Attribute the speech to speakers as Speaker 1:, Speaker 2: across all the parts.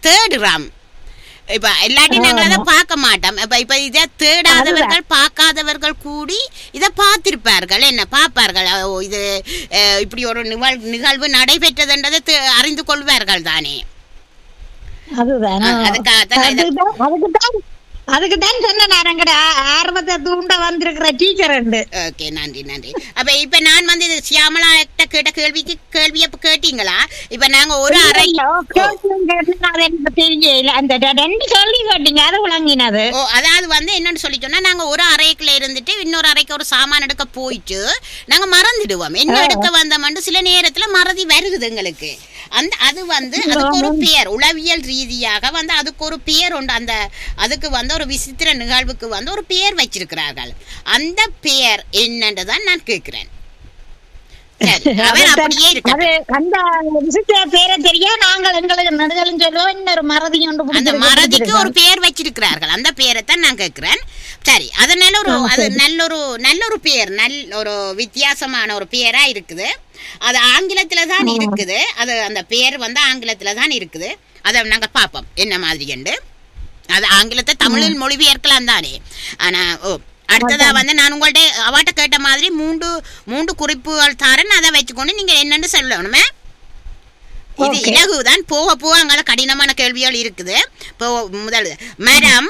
Speaker 1: தேடுறோம். இப்ப எல்லாத்தையும் நாங்கள் அதை பார்க்க மாட்டோம். இப்ப இதை தேடாதவர்கள் பார்க்காதவர்கள் கூடி இதை பார்த்திருப்பார்கள், என்ன பார்ப்பார்கள். இது இப்படி ஒரு நிகழ்வு நடைபெற்றதுன்றதை அறிந்து கொள்வார்கள் தானே.
Speaker 2: அதுக்கு தான் சொன்ன ஆர்வத்தை தூண்ட வந்திருக்கிற டீச்சர்.
Speaker 1: ஓகே, நன்றி நன்றி. அப்ப இப்ப நான் வந்து இது சியாமலா கேட்ட கேள்வியை கேட்டீங்களா? இப்ப நாங்க ஒரு அறை அதாவது வந்து என்னன்னு சொல்லி சொன்னா, நாங்க ஒரு அறைக்குள்ள இருந்துட்டு இன்னொரு அறைக்கு ஒரு சாமான் எடுக்க போயிட்டு நாங்க மறந்துடுவோம். என்ன எடுக்க வந்தோம்னு சில நேரத்துல மறதி வருது எங்களுக்கு. அது வந்து அதுக்கு ஒரு பெயர், உளவியல் ரீதியாக வந்து அதுக்கு ஒரு பெயர் உண்டு. அதுக்கு வந்து ஒரு விசித்திர நிகழ்வுக்கு வந்து ஒரு பெயர் வச்சிருக்கிறார்கள். அந்த பெயர் என்னன்றதான் நான் கேட்கிறேன். அப்படியே இருக்கு.
Speaker 2: அந்த விசித்திர பேரை தெரியா நாங்கள் எங்களுக்கு நடுகளும் சொல்லுவோம். இன்னொரு மறதி ஒன்று,
Speaker 1: அந்த மறதிக்கு ஒரு பெயர் வச்சிருக்கிறார்கள். அந்த பெயரை தான் நான் கேட்கிறேன். சரி, அதனால அது நல்ல ஒரு பெயர், நல்ல ஒரு வித்தியாசமான ஒரு பெயரா இருக்குது. அது ஆங்கிலத்துல தான் இருக்குது. அது அந்த பெயர் வந்து ஆங்கிலத்துல தான் இருக்குது. அதை நாங்க பார்ப்போம் என்ன மாதிரி என்று. அது ஆங்கிலத்தை தமிழில் மொழிபெயர்க்கலாம் தானே. ஆனா அடுத்ததா வந்து நான் உங்கள்ட்ட அவாட்ட கேட்ட மாதிரி மூன்று குறிப்புகள் தரேன். அதை வச்சுக்கொண்டு நீங்க என்னன்னு சொல்லணுமே. இது இலகுதான். போக போக அங்கால கடினமான கேள்விகள் இருக்குது. இப்போ முதல் மரம்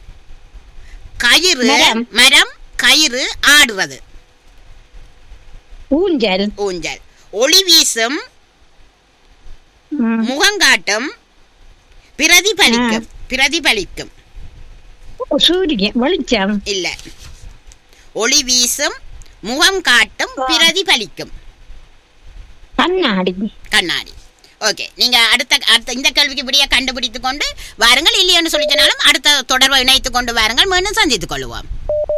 Speaker 1: கயிறு ஆடுறது.
Speaker 2: ஊஞ்சல்.
Speaker 1: ஒளி வீசும், முகங்காட்டும், பிரதிபலிக்கும்.
Speaker 2: சூரியன் வெளிச்சம்
Speaker 1: இல்ல. ஒளி வீசும், முகம் காட்டும், பிரதிபலிக்கும். கண்ணாடி. ஓகே, நீங்க அடுத்த இந்த கேள்விக்கு இப்படியே கண்டுபிடித்துக் கொண்டு வாருங்கள். இல்லையென்று சொல்லி சொன்னாலும் அடுத்த தொடர்பை இணைத்துக் கொண்டு வாருங்கள். மீண்டும் சந்தித்துக் கொள்வோம்.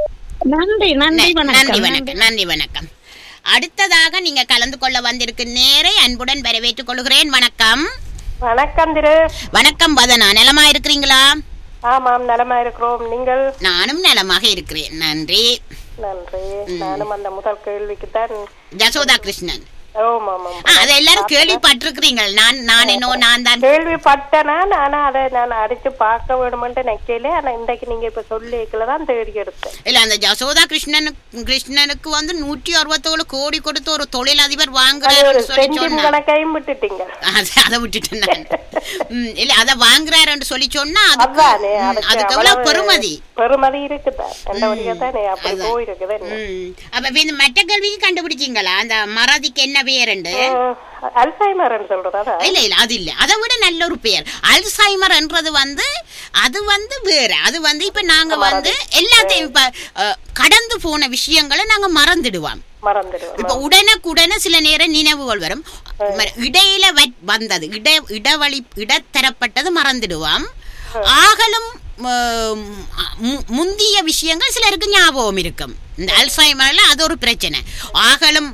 Speaker 1: நன்றி வணக்கம். அடுத்ததாக நீங்க கலந்து கொள்ள வந்திருக்கு நேரை அன்புடன் வரவேற்றுக் கொள்கிறேன். வணக்கம். வணக்கம் வதனா, நலமா இருக்கிறீங்களா?
Speaker 3: ஆமாம், நலமா இருக்கிறோம். நீங்கள்?
Speaker 1: நானும் நலமாக இருக்கிறேன். நன்றி.
Speaker 3: நானும் அந்த முதல் கேள்விக்கு தான்.
Speaker 1: ஜசோதா கிருஷ்ணன். அது எல்லாரும் கேள்விப்பட்டிருக்கிறீங்க. நான் தான்
Speaker 3: கேள்விப்பட்டேன். ஆனா அதை நான் அடிச்சு பார்க்க வேணுமென்று நினைக்கல. ஆனா இன்றைக்கு நீங்க இப்ப சொல்லிக்கலதான் தேடி எடுத்தேன்.
Speaker 1: இல்ல, அந்த ஜசோதா கிருஷ்ணனுக்கு வந்து 167 கோடி கொடுத்து ஒரு தொழில் அதிபர் வாங்குறாரு
Speaker 3: கணக்கையும் விட்டுட்டீங்க.
Speaker 1: அதை விட்டுட்டேன் நான். இல்ல, அதை வாங்குறாருன்னு சொல்லி சொன்னா அதுக்கு எவ்வளவு பெருமதி
Speaker 3: இருக்குதா? போயிருக்குது.
Speaker 1: அப்ப இந்த மற்ற கேள்விக்கு கண்டுபிடிச்சீங்களா? அந்த மறதிக்கு என்ன பேர்?
Speaker 3: அல்சைமர் சொல்றதா?
Speaker 1: இல்ல, அது இல்ல. அதை விட நல்ல ஒரு பெயர். அல்சைமர் என்றது வந்து அது வந்து வேற. அது வந்து இப்ப நாங்க வந்து எல்லாத்தையும் இப்ப கடந்து போன விஷயங்களை நாங்க மறந்துடுவோம். இப்ப உடனுக்குடனே சில நேரம் நினைவுகள் வரும். இடையில வந்தது இடத்தரப்பட்டது மறந்துடுவோம். ஆகலும் முந்திய விஷயங்கள் சிலருக்கு ஞாபகம் இருக்கும். இந்த அல்சைமர்ல அது ஒரு பிரச்சனை. ஆகலும்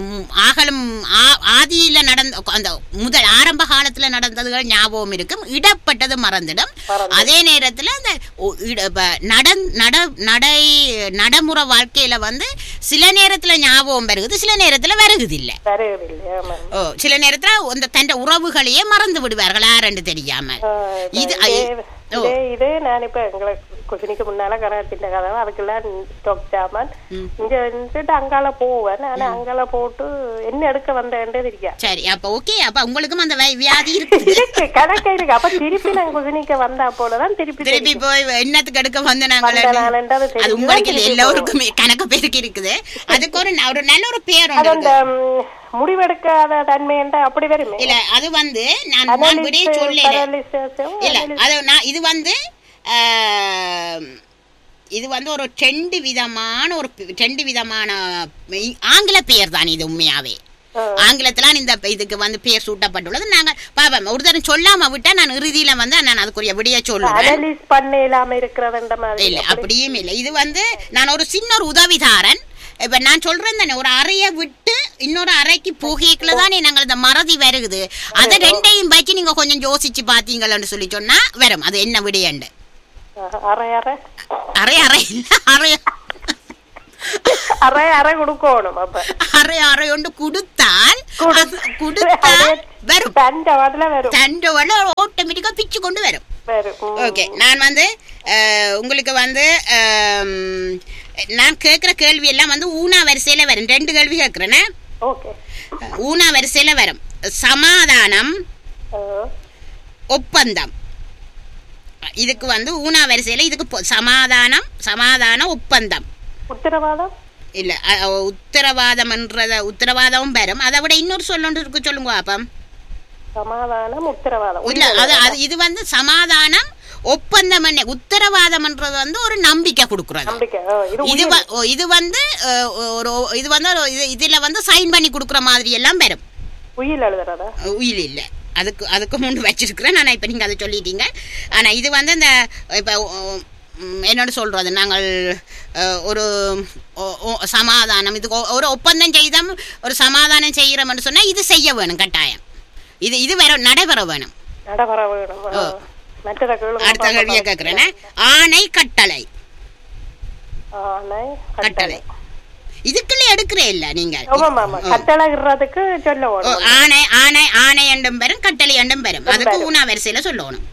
Speaker 1: ஆதியில நடந்த அந்த முதல் ஆரம்ப காலத்துல நடந்ததுகள் ஞாபகம் இருக்கும். இடப்பட்டது மறந்துடும். அதே நேரத்துல அந்த நடைமுறை வாழ்க்கையில வந்து சில நேரத்துல ஞாபகம் வருகுது, சில நேரத்துல வருகுது இல்ல. சில நேரத்துல அந்த தன் உறவுகளையே மறந்து விடுவார்கள் யாரென்று தெரியாம.
Speaker 3: இது நான் இப்ப எங்களுக்கு குசினிக்கு முன்னால கராட்டின கதை அதுக்கெல்லாம் சாமான் இங்க இருந்துட்டு அங்கால போவேன். ஆனா அங்கால போட்டு என்ன எடுக்க வந்தேன்டே தெரியா.
Speaker 1: சரி, அப்ப ஓகே. அப்ப உங்களுக்கும் அந்த வியாதி இருக்கு
Speaker 3: கணக்கு இருக்கு. அப்ப திருப்பி நான் குசினிக்கு வந்தா போலதான் திருப்பி
Speaker 1: போய் என்னத்துக்கு எடுக்க வந்த நாங்க. உங்களுக்கு எல்லோருக்குமே கணக்கு பேருக்கு இருக்குது. அதுக்கு ஒரு நல்ல ஒரு பேர்
Speaker 3: அந்த முடிவெடுக்காத தன்மை அப்படி வருமே.
Speaker 1: இல்ல, அது வந்து நான் சொல்ல இல்ல. அது நான் இது வந்து ஒரு ரெண்டு விதமான ஆங்கில பெயர் தான் இது. உண்மையாவே ஆங்கிலத்துல இந்த இதுக்கு வந்து பெயர் சூட்டப்பட்டுள்ளது. நாங்க பாப்போம். ஒரு தரம் சொல்லாம விட்டா நான் இறுதியில வந்து நான் அதுக்குரிய விடிய சொல்லுவேன். இல்ல, அப்படியும் இல்லை. இது வந்து நான் ஒரு சின்ன உதவிதாரன். இப்ப நான் சொல்றேன் தானே, ஒரு அறைய விட்டு இன்னொரு அறைக்கு போகிக்கல தானே நாங்கள் இந்த மறதி வருகுது. அதை ரெண்டையும் வச்சு நீங்க கொஞ்சம் யோசிச்சு பாத்தீங்கன்னு சொல்லி சொன்னா வரும். அது என்ன விடையண்டு?
Speaker 3: அரை அரை கொடுக்கணும். அப்ப
Speaker 1: அரை அரை ஒன்று கொடுத்தால் வரும் தண்டை ஆட்டோமேட்டிக்கா பிச்சு கொண்டு வரும். ஓகே, நான் வந்து உங்களுக்கு வந்து நான் கேட்குற கேள்வி எல்லாம் வந்து ஊனா வரிசையில வரும். 2 கேள்வி கேட்குறேன்னா ஊனா வரிசையில வரும். சமாதானம், ஒப்பந்தம். இதுக்கு வந்து ஊனா வரிசையில இதுக்கு சமாதானம் ஒப்பந்தம்.
Speaker 3: உத்தரவாதம்
Speaker 1: இல்ல, உத்தரவாதமும் வரும். அதை விட இன்னொரு சொல்லொன்று இருக்கு, சொல்லுங்க பாப்பம்.
Speaker 3: சமாதானம் உத்தரவாதம்
Speaker 1: இல்ல, அது இது வந்து சமாதானம் ஒப்பந்தம். உத்தரவாதம்ன்றது வந்து ஒரு நம்பிக்கை கொடுக்கறது. இது வந்து இதுல வந்து சைன் பண்ணி கொடுக்கற மாதிரி எல்லாம் வரும். உயில் இல்ல, அதுக்கு முன் வச்சிருக்கிறேன் நான். இப்ப நீங்க அதை சொல்லிட்டீங்க. ஆனா இது வந்து இந்த இப்ப என்னோட சொல்றது, நாங்கள் ஒரு சமாதானம், இதுக்கு ஒரு ஒப்பந்தம் செய்தோம், ஒரு சமாதானம் செய்யறோம்னு சொன்னா இது செய்ய வேணும் கட்டாயம். இது வரும், நடைபெற வேணும். அடுத்த கேள்வியை கேட்கிறேன். ஆணை, கட்டளை. கட்டளை இதுக்குள்ள எடுக்கிறே இல்ல நீங்க. ஆணை ஆணை ஆணை என்றும் பெறும், கட்டளை என்றும் பெறும். அதுக்கு ஊனா வரிசையில சொல்லணும்.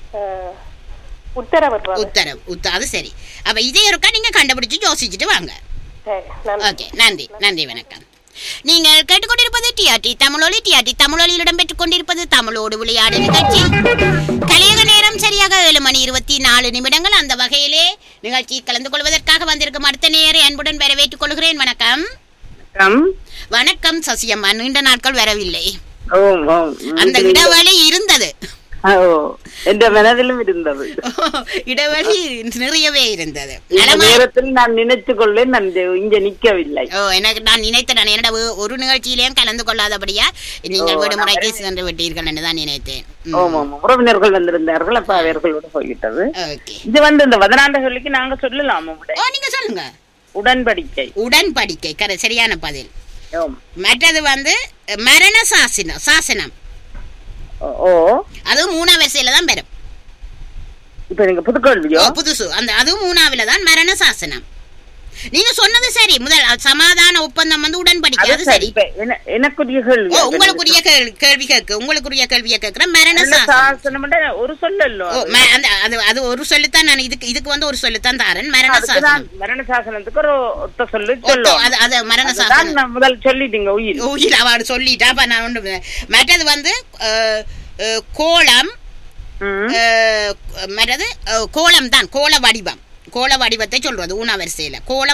Speaker 1: உத்தரவு. அது சரி. அப்ப இதே இருக்கா, நீங்க கண்டுபிடிச்சு யோசிச்சுட்டு வாங்க. ஓகே, நன்றி நன்றி, வணக்கம். நீங்கள் கேட்டுக்கொண்டிருப்பது டிஆர்டி தமிழொலி. டிஆர்டி தமிழொலியில் இடம்பெற்றுக் கொண்டிருப்பது தமிழோடு விளையாடு நிகழ்ச்சி. கலியக நேரம் சரியாக 7:24. அந்த வகையிலே நிகழ்ச்சி கலந்து கொள்வதற்காக வந்திருக்கும் அடுத்த நேரை அன்புடன் வரவேற்றுக் கொள்கிறேன். வணக்கம். வணக்கம் சசியம்மா, நீண்ட நாட்கள் வரவில்லை. அந்த இடைவெளி இருந்தது,
Speaker 4: என்ற மனதிலும் இருந்தது.
Speaker 1: இடைவெளி நிறையவே இருந்தது.
Speaker 4: நேரத்தில் நான் நினைத்துக் கொள்ளேன், நான் இங்க நிக்கவில்லை.
Speaker 1: எனக்கு நான் நினைத்தேன், என்னோட ஒரு நிகழ்ச்சியிலேயும் கலந்து கொள்ளாதபடியா நீங்கள் விடுமுறைக்கு சென்று விட்டீர்கள் என்று தான் நினைத்தேன்.
Speaker 4: உறவினர்கள் வந்திருந்தார்கள், அப்ப அவர்களோடு போய்விட்டது. இது வந்து இந்த 14 சொல்லிக்கு நாங்க சொல்லலாமா?
Speaker 1: நீங்க சொல்லுங்க.
Speaker 4: உடன்படிக்கை
Speaker 1: சரியான பதில். மற்றது வந்து மரண சாசனம். அதுவும் 3ஆம் வரிசையில தான் பெறும்.
Speaker 4: இப்ப நீங்க
Speaker 1: புதுசு அதுவும் 3ஆவில தான் மரண சாசனம். நீங்க சொன்னது சரி. முதல் சமாதான ஒப்பந்தம் வந்து உடன்படிக்கை, அது சரி.
Speaker 4: எனக்குரிய கேள்வி,
Speaker 1: உங்களுக்குரிய கேள்வி கேட்கிறேன். மரண சாசனம்
Speaker 4: ஒரு சொல்லல,
Speaker 1: அது ஒரு சொல்லுத்தான். நான் இதுக்கு வந்து ஒரு சொல்லுத்தான் தாரன். மரண
Speaker 4: சாசனத்துக்கு ஒரு ஒத்த சொல்லு சொல்லும்.
Speaker 1: அது மரண சாசனம்
Speaker 4: முதல் சொல்லிட்டீங்க.
Speaker 1: உயிர் அவரு சொல்லிட்டா. அப்ப நான் ஒன்று மற்றது வந்து கோலம். மற்றது கோலம் தான், கோல வடிவத்தை சொல்றது ஊனா வரிசையில. கோல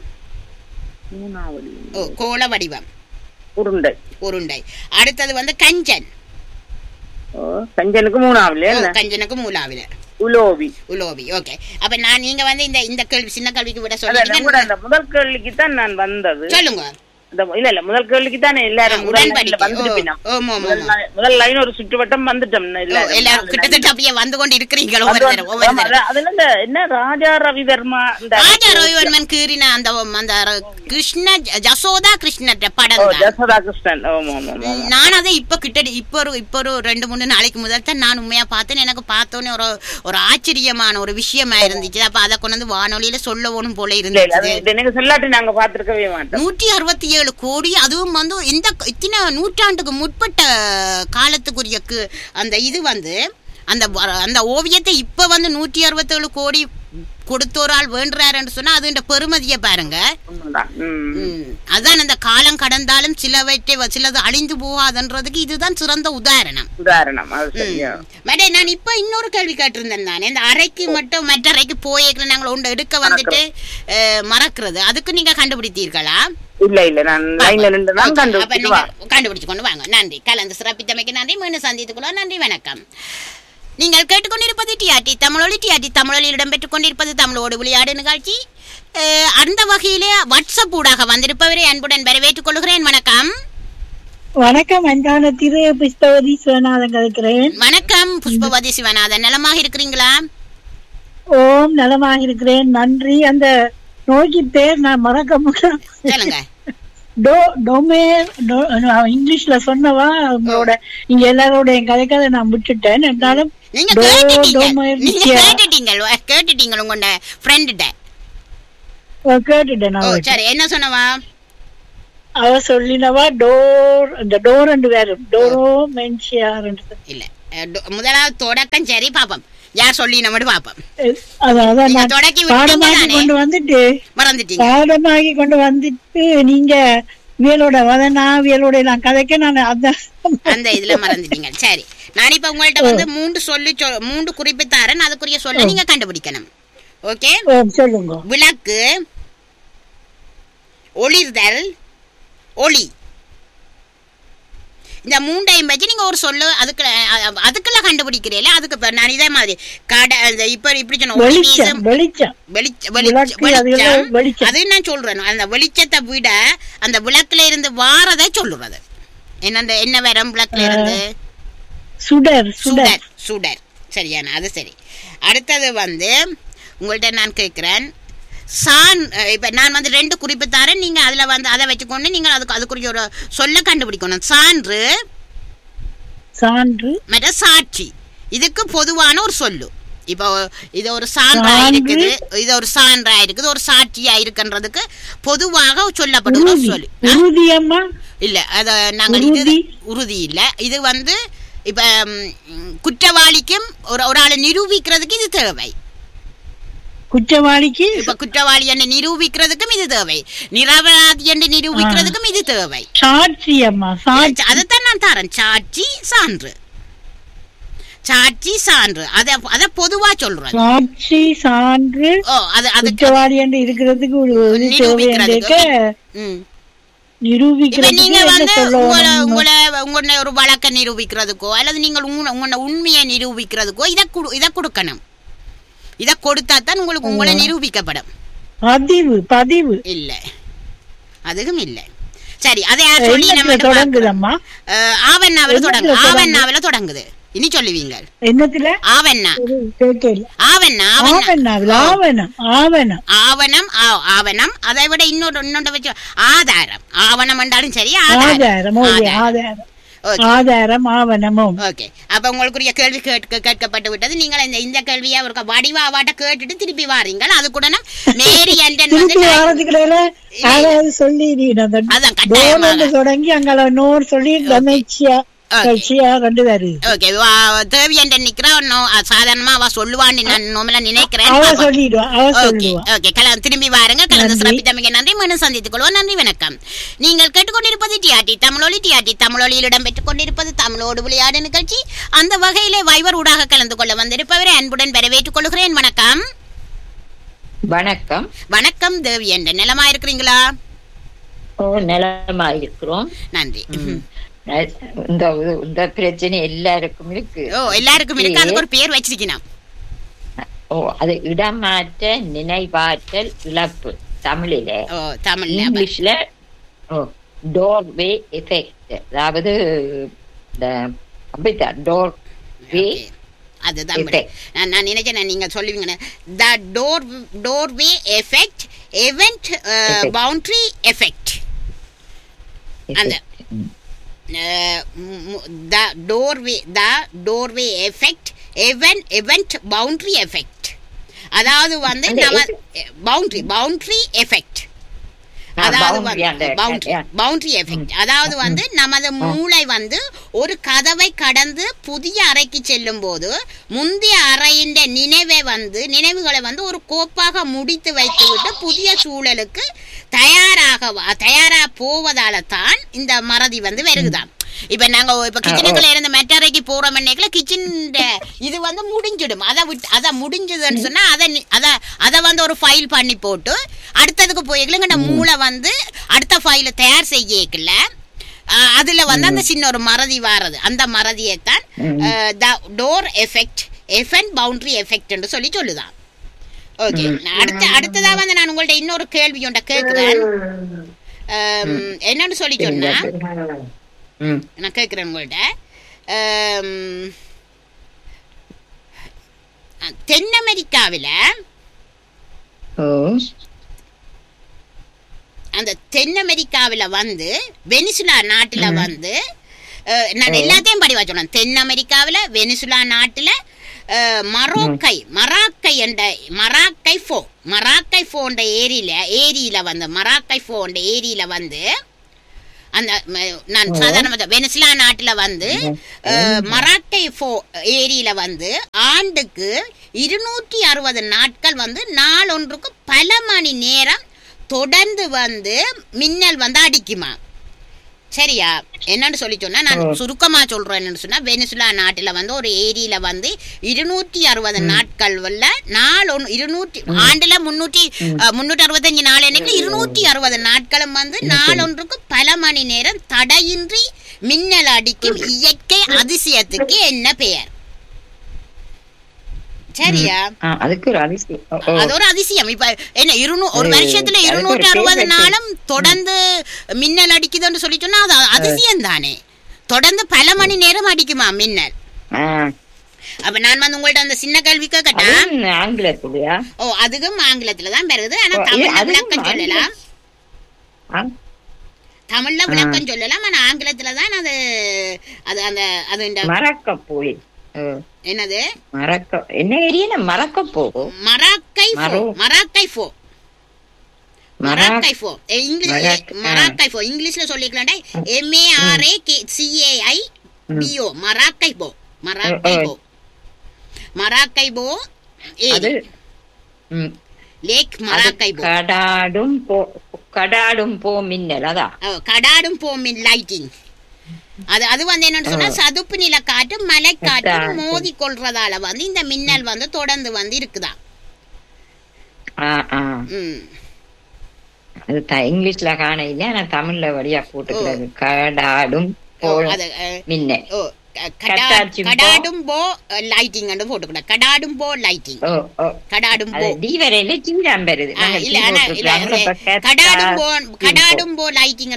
Speaker 1: வடிவம் உருண்டை. அடுத்தது வந்து கஞ்சன்.
Speaker 4: கஞ்சனுக்கு
Speaker 1: 3ஆவில உலோவி. ஓகே, அப்ப நான் நீங்க வந்து இந்த கேள்வி சின்ன கேள்விக்கு விட சொல்லுங்க.
Speaker 4: முதல் கேள்விக்கு தான் நான் வந்தது.
Speaker 1: சொல்லுங்க.
Speaker 4: இல்ல முதல் கேள்விக்கு தானே எல்லாரும் முதல் லைன் ஒரு சுற்றுவட்டம் வந்துட்டோம்.
Speaker 1: எல்லாரும் கிட்டத்தட்ட அப்படியே வந்து கொண்டு இருக்கிறீங்களோ.
Speaker 4: அதுல என்ன ராஜா ரவிவர்மன்
Speaker 1: கீறின அந்த கிருஷ்ண ஜசோதா கிருஷ்ணன் படம். நான் அதை இப்ப ஒரு 2-3 நாளைக்கு முதல் தான் நான் உண்மையா பார்த்தேன். எனக்கு பார்த்தோன்னே ஒரு ஆச்சரியமான ஒரு விஷயமா இருந்துச்சு. அப்ப அதை கொண்டு வந்து வானொலியில சொல்லணும் போல இருந்துச்சு.
Speaker 4: சொல்லாட்டி நாங்க பாத்துருக்கவே மாட்டோம்.
Speaker 1: 167 கோடி. அதுவும் வந்து இத்தனை நூற்றாண்டுக்கு முற்பட்ட காலத்துக்குரிய அந்த இது வந்து அந்த ஓவியத்தை இப்ப வந்து 167 கோடி கொடுத்தோரால் வேண்டுறாருன்னு சொன்னா அது பெருமதியை பாருங்க. அதான் அந்த காலம் கடந்தாலும் சிலது அழிந்து போகாதுன்றதுக்கு இதுதான் சிறந்த உதாரணம். நான் இப்ப இன்னொரு கேள்வி கேட்டிருந்தேன் தானே, இந்த அறைக்கு மட்டும் மற்ற அறைக்கு போயிருக்க நாங்கள் ஒன்று எடுக்க வந்துட்டு மறக்கிறது, அதுக்கு நீங்க கண்டுபிடித்தீர்களா?
Speaker 4: இல்ல நான்
Speaker 1: கண்டுபிடிச்சு கொண்டு வாங்க. நன்றி. கலந்து சிறப்பித்தமைக்கு நன்றி. மீண்டும் சந்தித்துக்கொள்ள நன்றி. வணக்கம். நீங்கள் கேட்டுக்கொண்டிருப்பது டிஆர்டி தமிழொலி. டிஆர்டி தமிழொலியில் இடம்பெற்றுக் கொண்டிருப்பது தமிழோடு விளையாடு நிகழ்ச்சி. அந்த வகையிலே வாட்ஸ்அப் ஊடாக வந்திருப்பவரை அன்புடன் வரவேற்றுக் கொள்கிறேன். வணக்கம்.
Speaker 2: வணக்கம். அன்பான திரு புஷ்பவதி சிவநாதன் இருக்கிறேன்.
Speaker 1: வணக்கம் புஷ்பவதி சிவநாதன், நலமாக இருக்கிறீங்களா?
Speaker 2: ஓம், நலமாக இருக்கிறேன், நன்றி. அந்த நோய்க்கு பேர் நான் மறக்க முடியும்.
Speaker 1: சொல்லுங்க.
Speaker 2: இங்கிலீஷ்ல சொன்னவா உங்களோட இங்க எல்லாரோட என் கதைக்காத நான் விட்டுட்டேன். இருந்தாலும்
Speaker 1: நீங்க கேட்டுட்டீங்க உங்களோட ஃப்ரெண்ட்ட.
Speaker 2: கேட்டுட்டேன்
Speaker 1: ஓ
Speaker 2: நான்.
Speaker 1: சரி என்ன சொன்னவா?
Speaker 2: அவ சொல்லினவா டோர் அந்த டோர் ரெண்டு பேரும் டோரோ மென்ஷியா ரெண்டு
Speaker 1: இல்ல முதலாவது தொடக்கம் சரி பாப்போம் யார் சொல்லி நம்ம பாப்போம்.
Speaker 2: அதான்
Speaker 1: நீங்க தொடக்கி
Speaker 2: பாடமாக்கி
Speaker 1: விட்டீங்க
Speaker 2: கொண்டு வந்துட்டு
Speaker 1: மறந்துட்டீங்க.
Speaker 2: பாடமாக்கி கொண்டு வந்துட்டு நீங்க வியலோட வதனா வியலோட நான் கதைக்க நான்
Speaker 1: அந்த இதுல மறந்துட்டீங்க. சரி நான் இப்ப உங்கள்ட்ட வந்து மூன்று குறிப்பு தரேன், அதுக்குரிய சொல்ல நீங்க கண்டுபிடிக்கணும். ஓகே
Speaker 2: சொல்லுங்க.
Speaker 1: விளக்கு, ஒளிர்தல், ஒளி, இந்த மூண்டையும் வச்சு நீங்க ஒரு சொல்லு அதுக்குள்ள கண்டுபிடிக்கிறீங்களா? அதுக்கு நான் இதே மாதிரி இப்படி அது நான் சொல்றேன். அந்த வெளிச்சத்தை விட அந்த விளக்குல இருந்து வாரதை சொல்லுறது என்ன வரும் விளக்குல இருந்து?
Speaker 2: சுடர்.
Speaker 1: சுடர் சுடர் சரியான அது சரி. அடுத்தது வந்து உங்கள்கிட்ட நான் கேட்கிறேன் இப்ப நான் வந்து 2 குறிப்பு தரேன், நீங்க அதுல வந்து அதை வச்சுக்கொண்டு நீங்க அதுக்குரிய ஒரு சொல்ல கண்டுபிடிக்கணும். சான்று மற்ற சாட்சி இதுக்கு பொதுவான ஒரு சொல்லு. இப்போ இது ஒரு சான்றா இருக்குது, இது ஒரு சான்றா இருக்குது, ஒரு சாட்சியா இருக்குன்றதுக்கு பொதுவாக சொல்லப்பட்ட ஒரு சொல்லு. இல்ல அத நாங்கள் இது உறுதி இல்ல. இது வந்து இப்ப குற்றவாளிக்கும் ஒரு ஆளை நிரூபிக்கிறதுக்கு இது தேவை.
Speaker 2: குற்றவாளிக்கு
Speaker 1: இப்ப குற்றவாளி என்று நிரூபிக்கிறதுக்கும் இது தேவை, நிரபராதி என்று நிரூபிக்கிறதுக்கும் இது தேவை.
Speaker 2: சாட்சி அம்மா
Speaker 1: அதைத்தான் நான் தரேன். சாட்சி சான்று, சாட்சி சான்று அத பொதுவா சொல்றேன்.
Speaker 2: சாட்சி சான்று குற்றவாளி என்று இருக்கிறதுக்கு
Speaker 1: நீங்க வந்து உங்களை ஒரு வழக்க நிரூபிக்கிறதுக்கோ அல்லது நீங்கள் உங்களோட உண்மையை நிரூபிக்கிறதுக்கோ இதை கொடுக்கணும். இதை கொடுத்தா தான் உங்களுக்கு உங்களை நிரூபிக்கப்படும்.
Speaker 2: பதிவு
Speaker 1: இல்ல அதுவும் இல்ல. சரி அதை சொல்லி நம்ம
Speaker 2: தொடங்குதம்மா.
Speaker 1: ஆவண்ணாவில தொடங்குது. இனி சொல்லுவீங்க
Speaker 2: என்னத்துல?
Speaker 1: ஆவணம் அதை விட இன்னொன்று வச்சு ஆதாரம். ஆவணம் என்றாலும் சரி
Speaker 2: ஆதாரம் ஆவணமும்.
Speaker 1: ஓகே அப்ப உங்களுக்குரிய கேள்வி கேட்கப்பட்டு விட்டது. நீங்கள் இந்த கேள்வியை ஒரு வடிவாவாட்ட கேட்டுட்டு திருப்பி வாரீங்க. அது கூட மேரி
Speaker 2: தொடங்கி அங்க நோர் சொல்லி
Speaker 1: தேவியண்டன் நிக்கிறேன் சாதாரணமா அவ சொல்லுவான்னு நான் நினைக்கிறேன். திரும்பி வாருங்க. கலந்து சிறப்பித்தமைக்கு நன்றி. மீண்டும் சந்தித்துக் கொள்வோம். நன்றி வணக்கம். நீங்கள் கேட்டுக்கொண்டிருப்பது டிஆர்டி தமிழொலி. டிஆர்டி தமிழொலியில் இடம்பெற்றுக் கொண்டிருப்பது தமிழோடு விளையாடு நிகழ்ச்சி. அந்த வகையிலே வைவர் ஊடாக கலந்து கொள்ள வந்திருப்பவரை அன்புடன் வரவேற்றுக் கொள்கிறேன். வணக்கம்.
Speaker 5: வணக்கம்.
Speaker 1: வணக்கம் தேவியண்டன், நலமா இருக்கிறீங்களா?
Speaker 5: நலமா இருக்கிறோம்,
Speaker 1: நன்றி.
Speaker 5: இந்த பிரச்சனை எல்லாருக்கும் இருக்கு.
Speaker 1: எல்லாருக்கும் இருக்கு. அதுக்கு ஒரு பேர் வச்சிருக்கணும்.
Speaker 5: அது இடமாற்ற நினைவாற்றல் இழப்பு. தமிழில இங்கிலீஷ்ல டோர்வே எஃபெக்ட். அதாவது டோர்வே
Speaker 1: அதுதான் நான் நினைச்சேன் நீங்க சொல்லுவீங்க. த doorway effect, event boundary effect. அந்த the doorway effect, event boundary effect. அதாவது வந்து நம்ம boundary effect, அதாவது boundary effect. அதாவது வந்து நமது மூளை வந்து ஒரு கதவை கடந்து புதிய அறைக்கு செல்லும் போது முந்தைய அறையின் நினைவுகளை வந்து ஒரு கோப்பாக முடித்து வைத்துவிட்டு புதிய சூழலுக்கு தயாரா போவதால தான் இந்த மறதி வந்து வருகுதான். இப்ப நாங்க கிச்சனுக்குள்ள இருந்து மெட்டரைக்கு போறோம், கிச்சன் இது வந்து முடிஞ்சிடும். அதை முடிஞ்சதுன்னு சொன்னா அதை வந்து ஒரு ஃபைல் பண்ணி போட்டு அடுத்ததுக்கு போய்க்கலங்க மூளை வந்து அடுத்த ஃபைல தயார் செய்யல. அதுல வந்து அந்த சின்ன ஒரு மறதி வாரது. அந்த மறதியைத்தான் டோர் எஃபெக்ட், எஃபென்ட் பவுண்டரி எஃபெக்ட் என்று சொல்லுதான். ஓகே, அடுத்ததா வந்து நான் உங்கள்ட்ட இன்னொரு கேள்வி ஒன்றை கேட்கிறேன். என்னன்னு சொல்லி சொன்னா நான் கேட்கிறேன் உங்கள்ட்ட. தென் அமெரிக்காவில அந்த தென் அமெரிக்காவில வந்து வெனிசுலா நாட்டுல வந்து நான் எல்லாத்தையும் படிவா சொன்னேன். தென் அமெரிக்காவில வெனிசுலா நாட்டுல மராக்கை என்ற மராக்கை ஃபோ என்ற ஏரியில வந்து மராக்கை ஃபோ என்ற ஏரியில வந்து அந்த நான் சாதாரண வெனிசுலா நாட்டுல வந்து மராக்கை ஃபோ ஏரியில வந்து ஆண்டுக்கு 260 நாட்கள் வந்து நாளொன்றுக்கு பல மணி நேரம் தொடர்ந்து வந்து மின்னல் வந்து அடிக்குமா. சரியா? என்னன்னு சொல்லி சொன்னா நான் சுருக்கமா சொல்றேன். என்னன்னு சொன்னா வெனிசுலா நாட்டுல வந்து ஒரு ஏரியில வந்து 260 நாட்கள் ஆண்டுல 365 நாள் எனக்கு 260 நாட்களும் வந்து நாளொன்றுக்கு பல மணி நேரம் தடையின்றி மின்னல் அடிக்கும் இயற்கை அதிசயத்துக்கு என்ன பெயர்? சரியா?
Speaker 5: அதுக்கு ஒரு அதிசயம்.
Speaker 1: அது ஒரு அதிசயம். இப்ப என்ன ஒரு வருஷத்துல 260 நாளும் தொடர்ந்து மின்னல் அடிக்குதுன்னு சொல்லி சொன்னா அது அதிசயம் தானே. தொடர்ந்து பல மணி நேரம் அடிக்குமா மின்னல். அப்ப நான் வந்து உங்கள்ட்ட அந்த சின்ன கேள்வி கேட்கட்டேன்.
Speaker 5: ஆங்கிலத்துலயா?
Speaker 1: அதுக்கும் ஆங்கிலத்துல தான் வருது. ஆனா தமிழ்ல விளக்கம் சொல்லலாம். தமிழ்ல விளக்கம் சொல்லலாம். ஆனா ஆங்கிலத்துல தான் அது அது அந்த அது
Speaker 5: மறக்க போய்
Speaker 1: என்னது
Speaker 5: என்ன ஏரியா? மறக்க போ
Speaker 1: மராக்கை ஃபோ இங்கிலீஷ்ல சொல்லிக்கலாம்டா. MARACAIBO மராக்கைபோ லேக் மராக்கைபோ.
Speaker 5: கடாடும் போ மின்னல். அதான்
Speaker 1: கடாடும் போ மின் லைட்டிங். அது வந்து என்னன்னு சொன்னா சதுப்பு நில காற்று மலை காற்று மோதி கொள்றதால வந்து இந்த மின்னல் வந்து தொடர்ந்து வந்து இருக்குதா.
Speaker 5: இங்கிலீஷ்ல காண இல்ல, ஆனா தமிழ்ல வழியா போட்டுக்கிறது. கடாடும் மின்னல்.
Speaker 1: கடாடும் போ லைட்டிங் போட்டுக்கூட. கடாடும் போ லைட்டிங். கடாடும் போ கடாடும் போ லைட்டிங்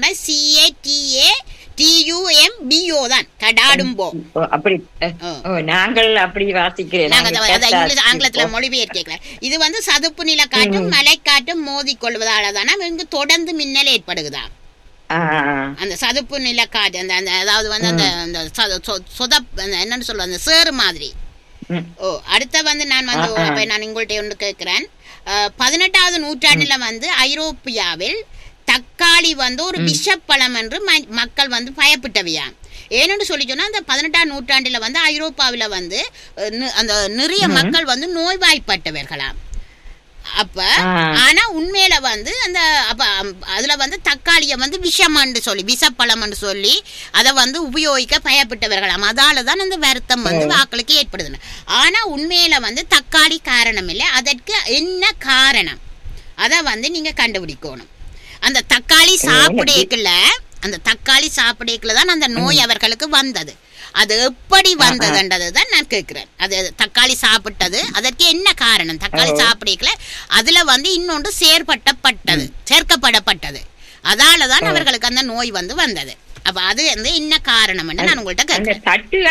Speaker 1: CATATUMBO தான் கடாடும்போ.
Speaker 5: அப்படி நாங்கள் அப்படி வாசிக்கிறேன்.
Speaker 1: ஆங்கிலத்துல மொழிபெயர்க்கல. இது வந்து சதுப்பு நில காற்றும் மலை காற்றும் மோதி கொள்வதால தானே இங்கு தொடர்ந்து மின்னல் ஏற்படுகுதா. அந்த சதுப்பு நில காற்று அந்த அதாவது வந்து அந்த என்னன்னு சொல்ற அந்த சேறு மாதிரி. அடுத்த வந்து நான் வந்து நான் உங்கள்கிட்ட ஒன்று கேட்கிறேன். 18வது நூற்றாண்டுல வந்து ஐரோப்பியாவில் தக்காளி வந்து ஒரு விஷப்பழம் என்று மக்கள் வந்து பயப்பட்டவையா. ஏன்னு சொல்லி சொன்னா அந்த 18ஆம் நூற்றாண்டுல வந்து ஐரோப்பாவில வந்து அந்த நிறைய மக்கள் வந்து நோய்வாய்ப்பட்டவர்களாம். அப்ப ஆனா உண்மையில வந்து அந்த அப்ப அதுல வந்து தக்காளிய வந்து விஷப்பழம் சொல்லி அதை வந்து உபயோகிக்க பயப்பட்டவர்களாம். அதாலதான் அந்த வருத்தம் வந்து வாக்களுக்கு ஏற்படுது. ஆனா உண்மையில வந்து தக்காளி காரணம் இல்லை. அதற்கு என்ன காரணம் அதை வந்து நீங்க கண்டுபிடிக்கணும். அந்த தக்காளி சாப்பிடேக்கல தான் அந்த நோய் அவர்களுக்கு வந்தது. அது எப்படி வந்ததுன்றதுதான் நான் கேட்கிறேன். அது தக்காளி சாப்பிட்டது அதற்கு என்ன காரணம்? தக்காளி சாப்பிடேக்கல அதுல வந்து இன்னொன்று சேர்க்கப்படப்பட்டது. அதாலதான் அவர்களுக்கு அந்த நோய் வந்து வந்தது. அப்ப அது வந்து என்ன காரணம் நான் உங்கள்கிட்ட கேட்கிறேன்.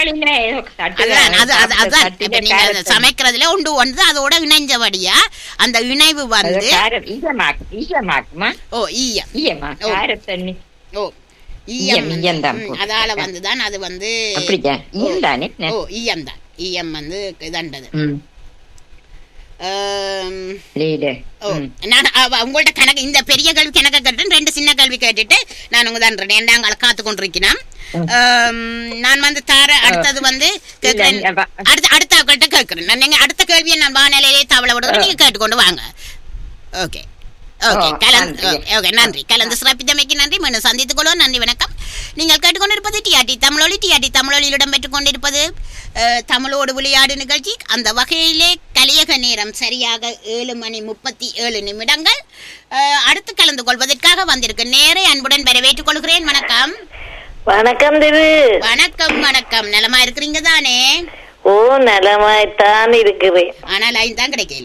Speaker 1: சமைக்கிறதுல ஒன்று அதோட இணைஞ்சபடியா அந்த இணைவு வந்து அதால வந்துதான் அது வந்து ஈயம் வந்து இதண்டது. நான் உங்கள்ட்ட கணக்கு இந்த பெரிய கேள்வி கணக்க கேட்டேன். 2 சின்ன கேள்வி கேட்டுட்டு நான் உங்க தான் நாங்கள் காத்து கொண்டிருக்கிறேன். நான் வந்து அடுத்தது வந்து கேட்கிறேன். அடுத்த கேட்கிறேன். நீங்க அடுத்த கேள்வியை நான் வானிலையிலே தவளை விடுறேன். நீங்க கேட்டுக்கொண்டு வாங்க. ஓகே நன்றி. கலந்து சிறப்பித்தமைக்கு நன்றி. மீண்டும் சந்தித்துக் கொள்வோம். நன்றி, வணக்கம். நீங்கள் கேட்டுக்கொண்டிருப்பது டிஆர்டி தமிழொலி. டிஆர்டி தமிழொலியில் இடம்பெற்றுக் கொண்டிருப்பது தமிழோடு விளையாடு நிகழ்ச்சி. அந்த வகையிலே கலியக நேரம் சரியாக 7:37. அடுத்து கலந்து கொள்வதற்காக வந்திருக்கு நேரை அன்புடன் வரவேற்றுக் கொள்கிறேன். வணக்கம்.
Speaker 6: வணக்கம் திரு.
Speaker 1: வணக்கம். நலமா இருக்கிறீங்க தானே?
Speaker 6: ஓ, நலமாய்த்தான் இருக்கிறேன்.
Speaker 1: ஆனா லைன் தான் கிடைக்கல.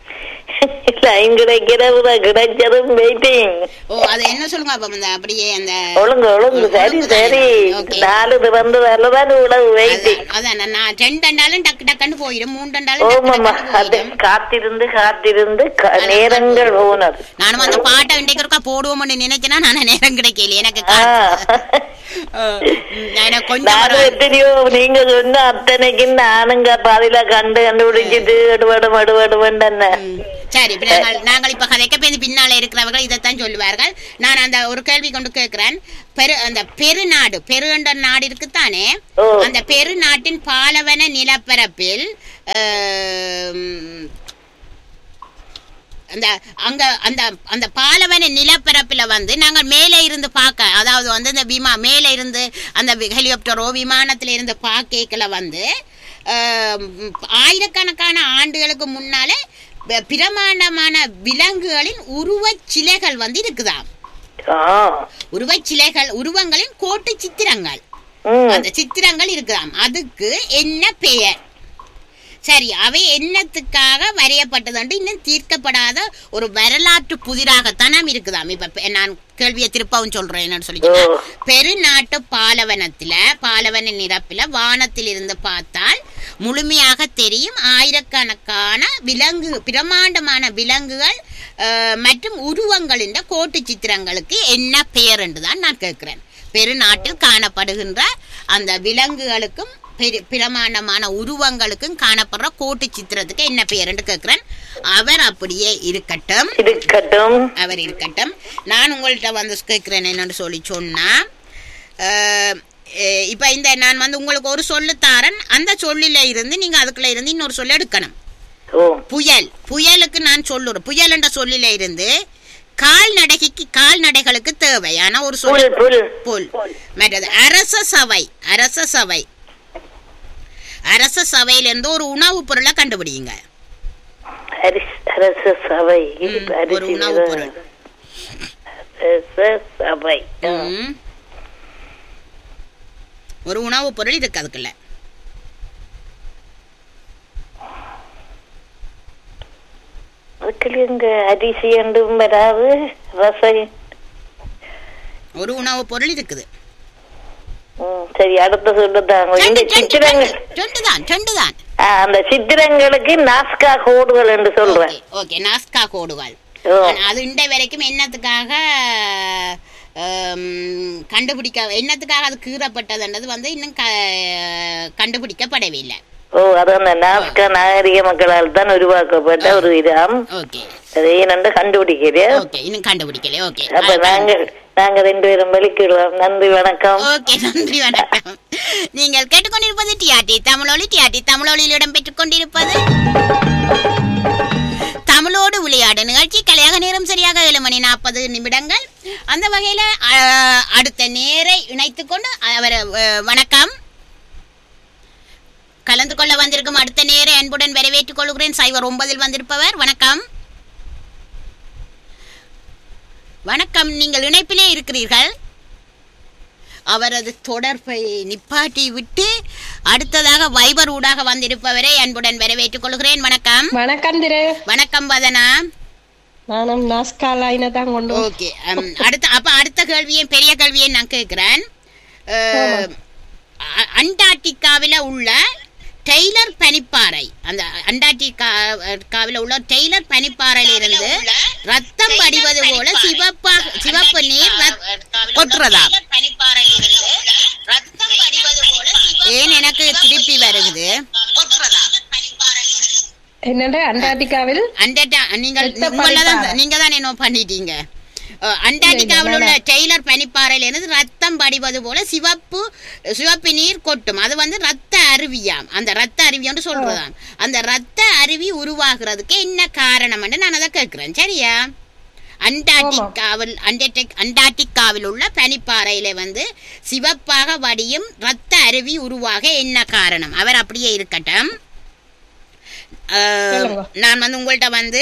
Speaker 6: கிடைச்சதும் வெயிட்டிங்.
Speaker 1: அது என்ன சொல்லுங்க அப்படியே அந்த
Speaker 6: ஒழுங்கு சரி 4 வந்து வரதான் இவ்வளவு வெயிட்டிங்.
Speaker 1: அதான் நான் 2 டக்கு டக்குன்னு போயிடும்
Speaker 6: ஓமாமா அது காத்திருந்து காத்திருந்து நேரங்கள் போனது.
Speaker 1: நானும் அந்த பாட்டை இன்றைக்கு ஒருக்கா போடுவோம்னு நினைச்சேன்னா நான் நேரம் கிடைக்கல எனக்கு கொஞ்சம்
Speaker 6: எத்தனையோ நீங்க சொன்ன அத்தனைக்கு நானுங்க பாதியில கண்டுபிடிச்சிட்டு அடுவடுவடுவடுவன்னு.
Speaker 1: சரி, நாங்கள் இப்ப கதைக்க பின்னால இருக்கிறவர்கள் இதைத்தான் சொல்லுவார்கள். நான் அந்த ஒரு கேள்வி கொண்டு கேட்கிறேன். அந்த பெருநாடு பெருண்ட நாடு இருக்குத்தானே, அந்த பெருநாட்டின் பாலவன நிலப்பரப்பில் அந்த அங்க அந்த அந்த பாலவன நிலப்பரப்புல வந்து நாங்கள் மேலே இருந்து பார்க்க, அதாவது வந்து இந்த மேலே இருந்து அந்த ஹெலிகாப்டரோ விமானத்துல இருந்து பார்க்கல வந்து ஆயிரக்கணக்கான ஆண்டுகளுக்கு முன்னால பிரமாண்டமான விலங்குகளின் உருவச்சிலைகள் வந்து இருக்குதாம். உருவச்சிலைகள் உருவங்களின் கோட்டு சித்திரங்கள், அந்த சித்திரங்கள் இருக்குதாம். அதுக்கு என்ன பெயர்? சரி, அவை என்னத்துக்காக வரையப்பட்டது இன்னும் தீர்க்கப்படாத ஒரு வரலாற்று புதிராகத்தான் நாம் இருக்குதாம். இப்ப நான் கேள்வியை திருப்பவும் சொல்றேன். என்னன்னு சொல்லி பெருநாட்டு பாலவன நிரப்பில வானத்தில் இருந்து பார்த்தால் முழுமையாக தெரியும் ஆயிரக்கணக்கான பிரமாண்டமான விலங்குகள் மற்றும் உருவங்களின் கோட்டு சித்திரங்களுக்கு என்ன பெயர் என்றுதான் நான் கேட்கிறேன். பெருநாட்டில் காணப்படுகின்ற அந்த விலங்குகளுக்கும் பிரமாண்டமான உருவங்களுக்கும் காணப்படுற கோட்டு சித்திரத்துக்கு என்ன பெயர் என்று கேட்கிறேன். அவர் அப்படியே இருக்கட்டும். அவர் இருக்கட்டும். நான் உங்கள்கிட்ட வந்து கேட்கிறேன் என்னன்னு சொல்லி சொன்னா, இப்ப இந்த நான் வந்து உங்களுக்கு ஒரு சொல்லு தாரன், அந்த சொல்லில இருந்து நீங்க அதுக்குள்ள இருந்து இன்னொரு சொல்லு எடுக்கணும். புயலுக்கு நான் சொல்லுறேன். புயல் என்ற சொல்லில இருந்து கால்நடைகளுக்கு தேவையான ஒரு சொல் புல். மற்றது அரச சபையில இருந்து ஒரு உணவு பொருளை கண்டுபிடிங்க. ஒரு உணவு பொருள். ஒரு உணவு பொருள் இருக்கு அதுக்குள்ள.
Speaker 6: அரிசி என்றும் வராது,
Speaker 1: ஒரு உணவு பொருள் இருக்குது.
Speaker 6: சரி, அடுத்த சொல்லுதான் அந்த சித்திரங்களுக்கு நாஸ்கா கோடுகள் என்று சொல்றேன்.
Speaker 1: ஓகே, நாஸ்கா கோடுகள். அது இன்றைய வரைக்கும் என்னத்துக்காக என்னத்துக்காக அது கீறப்பட்டதுன்றது வந்து இன்னும் கண்டுபிடிக்கப்படவே இல்லை.
Speaker 6: அதான் நாஸ்கா நாகரிக மக்களால் தான் உருவாக்கப்பட்ட ஒரு விதம். கண்டுபிடிக்கலையே.
Speaker 1: இன்னும் கண்டுபிடிக்கல. ஓகே,
Speaker 6: அப்ப நாங்க 2 பேரும் வெளிக்கிடுவோம். நன்றி, வணக்கம்.
Speaker 1: ஓகே, நன்றி, வணக்கம். நீங்கள் கேட்டுக்கொண்டிருப்பது டிஆர்டி தமிழொலி. டிஆர்டி தமிழொலியில் இடம்பெற்றுக் கொண்டிருப்பது தமிழோடு விளையாடு நிகழ்ச்சி. கலையாக நேரம் சரியாக 7:40. அந்த வகையில அடுத்த நேரை இணைத்துக் கொண்டு அவர் வணக்கம் கலந்து கொள்ள வந்திருக்கும் அடுத்த நேரை அன்புடன் வரவேற்றுக் கொள்கிறேன். 09 வந்திருப்பவர் வணக்கம். வணக்கம், நீங்கள் இணைப்பிலே இருக்கிறீர்கள். அவரது தொடர்பை நிப்பாட்டி விட்டு அடுத்ததாக வைபர் ஊடாக வந்திருப்பவரை அன்புடன் வரவேற்றுக் கொள்கிறேன். வணக்கம்.
Speaker 7: வணக்கம் திரு.
Speaker 1: வணக்கம் வதனா.
Speaker 7: நானும் நாஸ்காலாயின தான் கொண்டு.
Speaker 1: ஓகே, அடுத்த கேள்வியை பெரிய கேள்வியை நான் கேட்கிறேன். அண்டார்டிகாவில உள்ள டெய்லர் பனிப்பாறை, அந்த அண்டார்டிகாவில உள்ள டெய்லர் பனிப்பாறையிலிருந்து ரத்தம் வடிவது போல சிவப்பு நீர் கொட்டுறதா? ஏன் எனக்கு திருப்பி வருகிறது?
Speaker 7: என்னடா அண்டார்டிகாவில்
Speaker 1: நீங்க தான் என்ன பண்ணிட்டீங்க. அண்டார்டிகாவில் உள்ள டெய்லர் பனிப்பாறையில இருந்து ரத்தம் வடிவது போல சிவப்பு நீர் கொட்டும். அது வந்து ரத்த அருவியாம். அந்த ரத்த அருவி என்று சொல்றதாம். அந்த ரத்த அருவி உருவாகிறதுக்கு என்ன காரணம் என்று நான் அதை கேட்கிறேன். சரியா? அண்டார்டிகாவில் உள்ள பனிப்பாறையில வந்து சிவப்பாக வடியும் ரத்த அருவி உருவாக என்ன காரணம்? அவர் அப்படியே இருக்கட்டும். நான் வந்து உங்கள்கிட்ட வந்து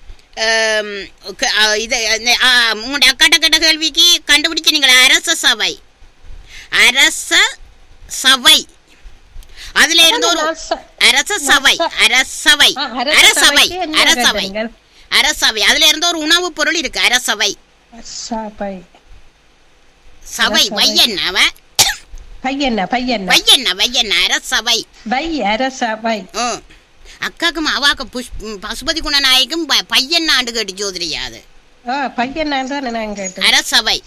Speaker 1: அக்காட்ட கேள்விக்கு கண்டுபிடிச்சு நீங்கள் அரச சபை அதுல இருந்து ஒரு அரசவை அதுல இருந்து ஒரு உணவு பொருள் இருக்கு. அரசவை சபை வையன் அவன் பையன்னா அரசவை
Speaker 7: அரசவை.
Speaker 1: அக்காக்கும் அவாக்கு பசுபதி குணநாயக்கும் பையன் ஆண்டு கேட்டு ஜோதிரியாது அரசவை.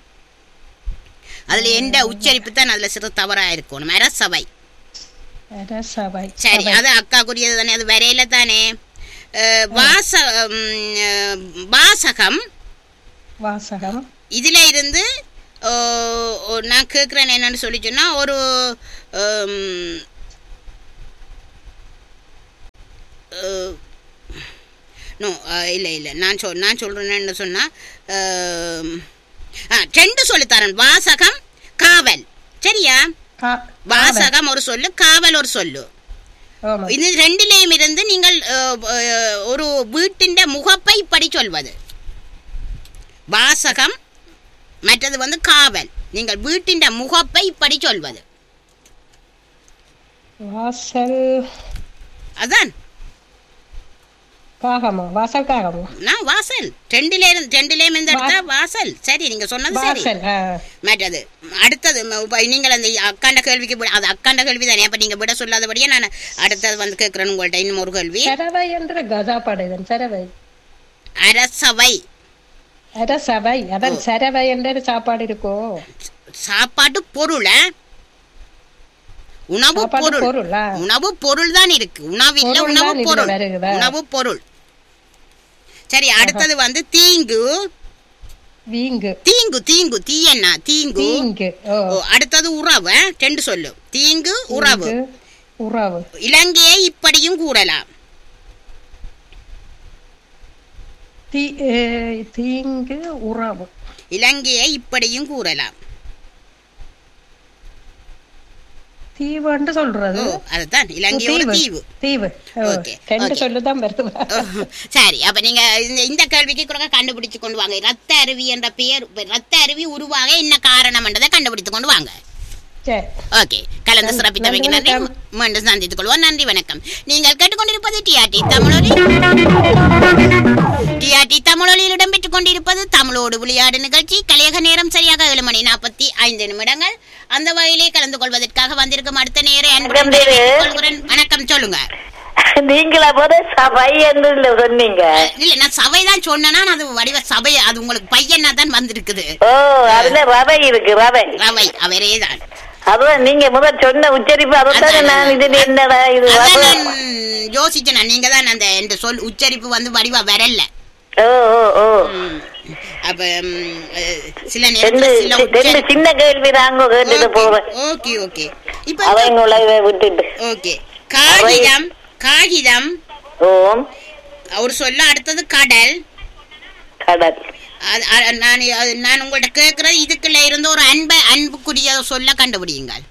Speaker 1: அதுல எந்த உச்சரிப்பு தான் அதுல சிறு தவறா இருக்கணும். அரசவை. சரி, அது அக்காக்குரியது தானே, அது வரையில தானே. வாசகம் இதுல இருந்து நான் கேக்குறேன் என்னன்னு சொல்லி சொன்னா ஒரு இல்ல நான் சொல்றேன்னு சொன்னா ரெண்டு சொல்லித்தரேன். வாசகம் காவல். சரியா? வாசகம் ஒரு சொல்லு, காவல் ஒரு சொல்லு. இது ரெண்டிலேயும் இருந்து நீங்கள் ஒரு வீட்டின் முகப்பை இப்படி சொல்வது. வாசகம் மற்றது காவல். நீங்கள் வீட்டின் முகப்பை இப்படி சொல்வது. அதான் வாசல். ரெண்டிலேயும் இந்த இடத்துல வாசல். சரி, நீங்க சொன்னது சரி. மற்றது அடுத்தது நீங்கள் அந்த அக்காண்ட கேள்விக்கு அது அக்காண்ட கேள்வி தானே. அப்ப நீங்க விட சொல்லாதபடியே நான் அடுத்தது கேட்கிறேன் உங்கள்ட்ட இன்னும் ஒரு கேள்வி. அரசவை.
Speaker 7: அதான் சரவை என்ற சாப்பாடு இருக்கும்.
Speaker 1: சாப்பாட்டு பொருள், உணவு பொருள். உணவு பொருள் தான் இருக்கு. உணவில்ல, உணவு பொருள். உணவு பொருள். சரி, அடுத்தது தீங்கு. தீங்கு தீயன்னா தீங்கு. அடுத்தது உறவு. ரெண்டு சொல்லு. தீங்கு, உறவு. இலங்கையை இப்படியும் கூறலாம்.
Speaker 7: தீங்கு, உறவு.
Speaker 1: இலங்கையை இப்படியும் கூறலாம்.
Speaker 7: தீவுன்னு சொல்றது.
Speaker 1: அதுதான் இலங்கையோட தீவு. சரி, அப்ப நீங்க இந்த கேள்விக்கு கூட கண்டுபிடிச்சு கொண்டு வாங்க. ரத்த அருவி என்ற பெயர், ரத்த அருவி உருவாக என்ன காரணம் என்றதை கண்டுபிடித்து கொண்டு வாங்க. ஓகே, கலந்து சிறப்பித்தமைக்கு நன்றி. மீண்டும் சந்தித்துக் கொள்வோம். நன்றி, வணக்கம். நீங்கள் கேட்டுக்கொண்டிருப்பது டிஆர்டி தமிழொலி. டிஆர்டி தமிழொலியில் இடம்பெற்றுக் கொண்டிருப்பது தமிழோடு விளையாடு நிகழ்ச்சி. கலையக நேரம் சரியாக 7:45. அந்த வகையிலே கலந்து கொள்வதற்காக வந்திருக்கும் அடுத்த நேரம். வணக்கம், சொல்லுங்க.
Speaker 6: நீங்களா சபை என்று சொன்னீங்க?
Speaker 1: இல்ல, நான் சபைதான் சொன்னா அது வடிவ சபை. அது உங்களுக்கு பையனா தான் வந்திருக்குது.
Speaker 6: ஓ, அதுல ரவை இருக்கு. ரவை
Speaker 1: அவரேதான்.
Speaker 6: அதுதான் நீங்க முதல் சொன்ன உச்சரிப்பு. அதுதான் நான் இது என்னடா இது
Speaker 1: யோசிச்சேன். நீங்க தான் அந்த சொல் உச்சரிப்பு வடிவா வரல. அப்ப சில நேரத்துல
Speaker 6: சின்ன கேள்வி தாங்க கேட்டுட்டு போவேன்.
Speaker 1: Okay okay. இப்ப
Speaker 6: அவங்கள விட்டுட்டு
Speaker 1: ஓகே. காகிதம் ஒரு சொல்ல. அடுத்தது கடல். நான் உங்கள்ட்ட கேக்குறது இதுக்குள்ள இருந்து ஒரு அன்புக்குரிய சொல்ல கண்டுபிடியுங்கள்.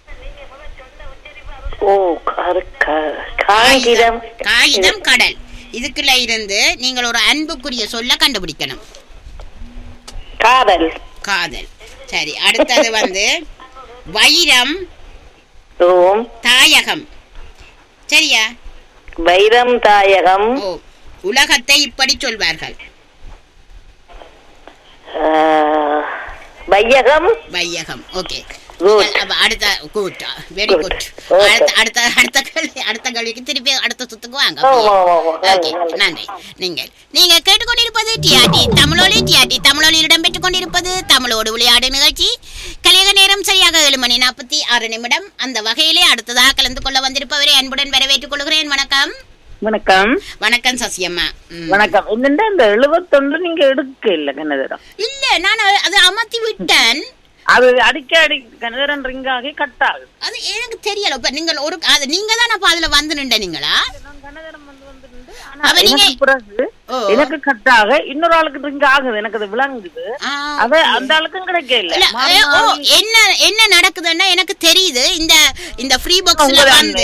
Speaker 1: காகிதம், கடல். இதுக்குள்ள இருந்து நீங்கள் ஒரு அன்புக்குரிய சொல்ல கண்டுபிடிக்கணும். காதல். சரி, அடுத்தது வைரம், தாயகம். சரியா?
Speaker 6: வைரம், தாயகம்.
Speaker 1: உலகத்தை இப்படி சொல்வார்கள்.
Speaker 6: வையகம்.
Speaker 1: ஓகே. Very good. அடுத்த கேள்விக்கு திருப்பி அடுத்த சுத்துக்கு வாங்க. நன்றி. நீங்க கேட்டுக்கொண்டிருப்பது டிஆர்டி தமிழொலி. டிஆர்டி தமிழொலியில் இடம்பெற்றுக் கொண்டிருப்பது தமிழோடு விளையாடு நிகழ்ச்சி. கலையக நேரம் சரியாக 7:46. அந்த வகையிலே அடுத்ததாக கலந்து கொள்ள வந்திருப்பவரை அன்புடன் வரவேற்றுக் கொள்கிறேன். வணக்கம். வணக்கம் சசியம்மா.
Speaker 4: வணக்கம். இந்த 71 நீங்க எடுக்க இல்ல கனதரம்?
Speaker 1: இல்ல, நான் அது அமர்த்தி விட்டேன்.
Speaker 4: அது அடிக்கடி கனதரன் ரிங் ஆகி கட் ஆகுது.
Speaker 1: அது எனக்கு தெரியல. இப்ப நீங்கள் நீங்க தான் அப்ப அதுல வந்து நின்றீங்களா?
Speaker 4: கனதரம் வந்து எனக்கு கட்டாக இன்னொரு ஆளுக்கு ரிங் ஆகுது. எனக்கு அது விளங்குது. அது அந்த ஆளுக்கும் கிடைக்கல.
Speaker 1: என்ன நடக்குதுன்னா எனக்கு தெரியுது. இந்த ஃப்ரீ பாக்ஸ்ல வந்து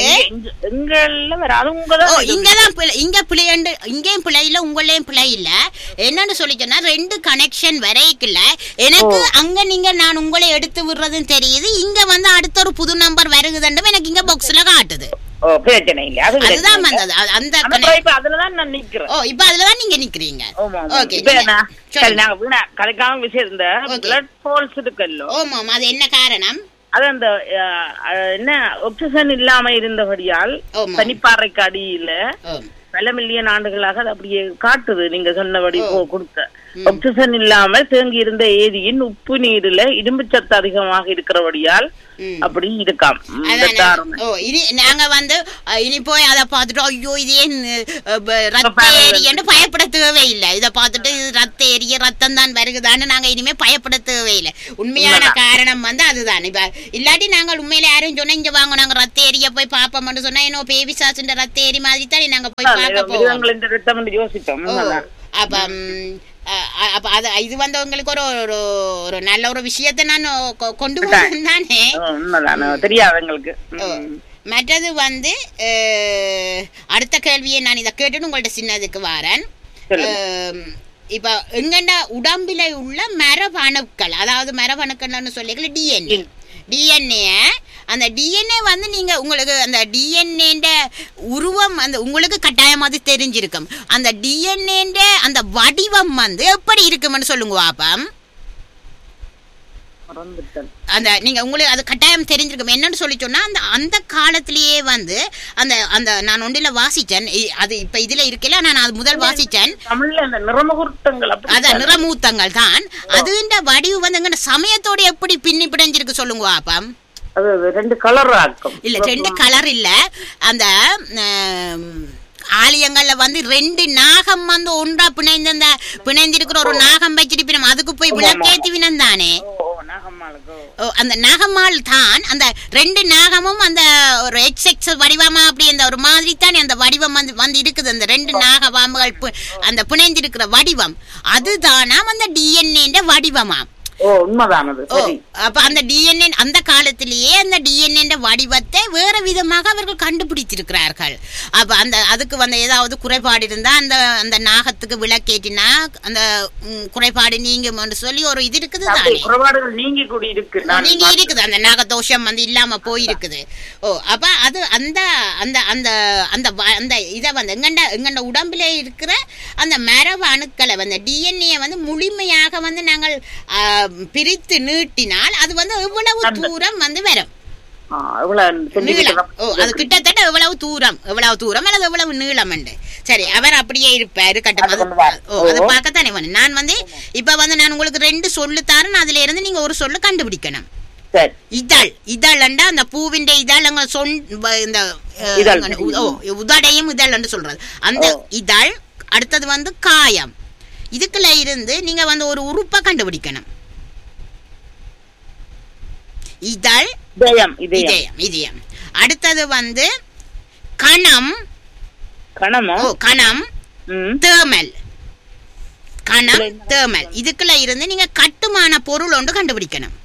Speaker 1: இங்கேயும் பிழை இல்ல, உங்களையும் பிழை இல்ல. என்னன்னு சொல்லிச்சோன்னா 2 கனெக்ஷன் வரைக்குள்ள எனக்கு அங்க நான் உங்களை எடுத்து விடுறதுன்னு தெரியுது. இங்க வந்து அடுத்த ஒரு புது நம்பர் வருகுதுன்னு எனக்கு இங்க பாக்ஸ்ல காட்டுது.
Speaker 4: பிரச்சனை இல்ல.
Speaker 1: அதுதான் வந்தது. அந்த
Speaker 4: அதுலதான் நான் நிக்கிறேன்.
Speaker 1: இப்ப அதுலதான் நீங்க நிக்கிறீங்க. ஓகே.
Speaker 4: கலைக்காம விஷயம் இந்த பிளட் ஃபால்ஸ் இருக்குல்ல.
Speaker 1: அது என்ன காரணம்?
Speaker 4: அது அந்த என்ன ஆக்சிஜன் இல்லாம இருந்தபடியால் பனிப்பாறைக்கு அடியில பல மில்லியன் ஆண்டுகளாக அது அப்படியே காட்டுது. நீங்க சொன்னபடி கொடுத்த ஆக்சிஜன் இல்லாமல் தேங்கி இருந்த ஏரியின் உப்பு நீர்ல இரும்பு சத்து அதிகமாக இருக்கிறபடியால் அப்படி இருக்காம்.
Speaker 1: நாங்க வந்து இனி போய் அதை பார்த்துட்டு ஐயோ இதே ரத்த ஏரி என்று பயப்பட தேவையில்லை. இதை பார்த்துட்டு இது ரத்த ஏரிய ரத்தம் தான் வருகுதான்னு நாங்க இனிமே பயப்பட தேவையில்லை. உண்மையான காரணம் வந்து அதுதான். இப்ப இல்லாட்டி நாங்கள் உண்மையில யாரும் சொன்னா இங்க வாங்க நாங்க ரத்த ஏரிய போய் பாப்போம்னு சொன்னா இன்னும் பேபி சாசுன்ற ரத்த ஏரி மாதிரி தான் நாங்க போய் பார்க்க போவோம். அப்ப அது இது வந்து உங்களுக்கு ஒரு நல்ல ஒரு விஷயத்தை நான் கொண்டு வந்தேன் தானே தெரியாதவங்களுக்கு. மற்றது வந்து அடுத்த கேள்வியை நான் இதை கேட்டுன்னு உங்கள்ட்ட சின்னதுக்கு வரேன். இப்ப எங்கண்ட உடம்பில உள்ள மரபணுக்கள், அதாவது மரபணுக்கள்னு சொல்லிக்கல டிஎன்ஏ அந்த டிஎன்ஏ வந்து நீங்க உங்களுக்கு அந்த டிஎன்ஏ உருவம் அந்த உங்களுக்கு கட்டாயம் அது தெரிஞ்சிருக்கும். அந்த டிஎன்ஏ அந்த வடிவம் வந்து எப்படி இருக்கும்னு சொல்லுங்க பாப்பம். அந்த நீங்க உங்களுக்கு அது கட்டாயம் தெரிஞ்சிருக்கும். என்னன்னு சொல்லி சொன்னா அந்த காலத்திலேயே வந்து அந்த அந்த நான் ஒன்றில வாசிச்சேன். அது இப்ப இதுல இருக்கல, நான் அது முதல் வாசிச்சேன். அதான் நிறமூத்தங்கள் தான். அதுன்ற வடிவு வந்து சமயத்தோட எப்படி பின்னி பிடைஞ்சிருக்கு சொல்லுங்க பாப்பம்.
Speaker 4: ரெண்டு கலர்
Speaker 1: இல்ல, ரெண்டு கலர் இல்ல. அந்த ஆலயங்கள்ல வந்து ரெண்டு நாகம் வந்து ஒன்றா பிணைந்திருக்கிற ஒரு நாகம் வச்சிருப்பினோம். அதுக்கு போய் விளக்கேத்திவினம் தானே. அந்த நாகம்மாள் தான் அந்த ரெண்டு நாகமும் அந்த ஒரு எக்ஸ் வடிவமா அப்படி அந்த ஒரு மாதிரி தானே அந்த வடிவம் வந்து இருக்குது. அந்த ரெண்டு நாக பாம்புகள் அந்த பிணைந்திருக்கிற வடிவம் அதுதானாம் அந்த டிஎன்ஏ வடிவமாம். அப்ப அந்த டிஎன்ஏ அந்த காலத்திலேயே அந்த டிஎன்ஏ வடிவத்தை வேற விதமாக அவர்கள் கண்டுபிடித்திருக்கிறார்கள். அப்ப அந்த அதுக்கு வந்து ஏதாவது குறைபாடு இருந்தா அந்த அந்த நாகத்துக்கு விளக்கேற்றினா அந்த குறைபாடு நீங்க சொல்லி ஒரு இது இருக்குது தானே, நீங்க இருக்குது. அந்த நாகதோஷம் வந்து இல்லாம போயிருக்குது. அப்ப அது அந்த அந்த அந்த அந்த அந்த இதை வந்து எங்கண்ட உடம்புல இருக்கிற அந்த மரபு அணுக்களை வந்து டிஎன்ஏ வந்து முழுமையாக வந்து நாங்கள் பிரித்து நீட்டினால் அது வந்து எவ்வளவு தூரம் வந்து வரும், அது கிட்டத்தட்ட எவ்வளவு தூரம் அல்லது எவ்வளவு நீளம் உண்டு. சரி, அவர் அப்படியே இருப்பாரு கட்டம். அது பார்க்கத்தானே வேணும். நான் வந்து இப்ப வந்து நான் உங்களுக்கு ரெண்டு சொல்லு தரேன், அதுல இருந்து நீங்க ஒரு சொல்லு கண்டுபிடிக்கணும். இதழ்ண்டா அந்த பூவின் இதழ் இந்த உதடையும் இதழ் என்று சொல்றது அந்த இதழ். அடுத்தது வந்து காயம். இதுக்குள்ள இருந்து நீங்க வந்து ஒரு உறுப்பை கண்டுபிடிக்கணும். இதழ், இதயம். அடுத்தது வந்து கணம், தேமல், தேமல். இதுக்குள்ள இருந்து நீங்க கட்டுமான பொருள் ஒன்று கண்டுபிடிக்கணும்.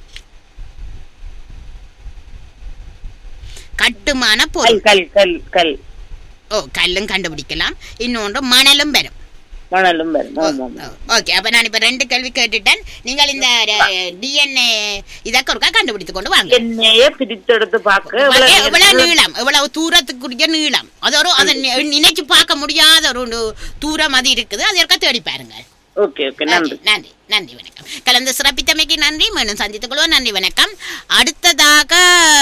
Speaker 1: கட்டுமான பொருள் கல்லும் கண்டுபிடிக்கலாம். இன்னொன்று மணலும் வரும். ஓகே, அப்ப நான் இப்ப ரெண்டு கேள்வி கேட்டுட்டேன். நீங்கள் இந்த டிஎன்ஏ இதற்கு ஒருக்கா கண்டுபிடித்து கொண்டு வாங்க. எவ்வளவு நீளம், எவ்வளவு தூரத்துக்குரிய நீளம், அதோட அதை நினைச்சு பார்க்க முடியாத ஒரு தூரம் அது இருக்குது. அதை ஒருக்கா தேடி பாருங்க. நன்றி, வணக்கம். கலந்து சிறப்பித்தமைக்கு நன்றி. மீண்டும் சந்தித்துக் கொள்வோம். நன்றி, வணக்கம். அடுத்ததாக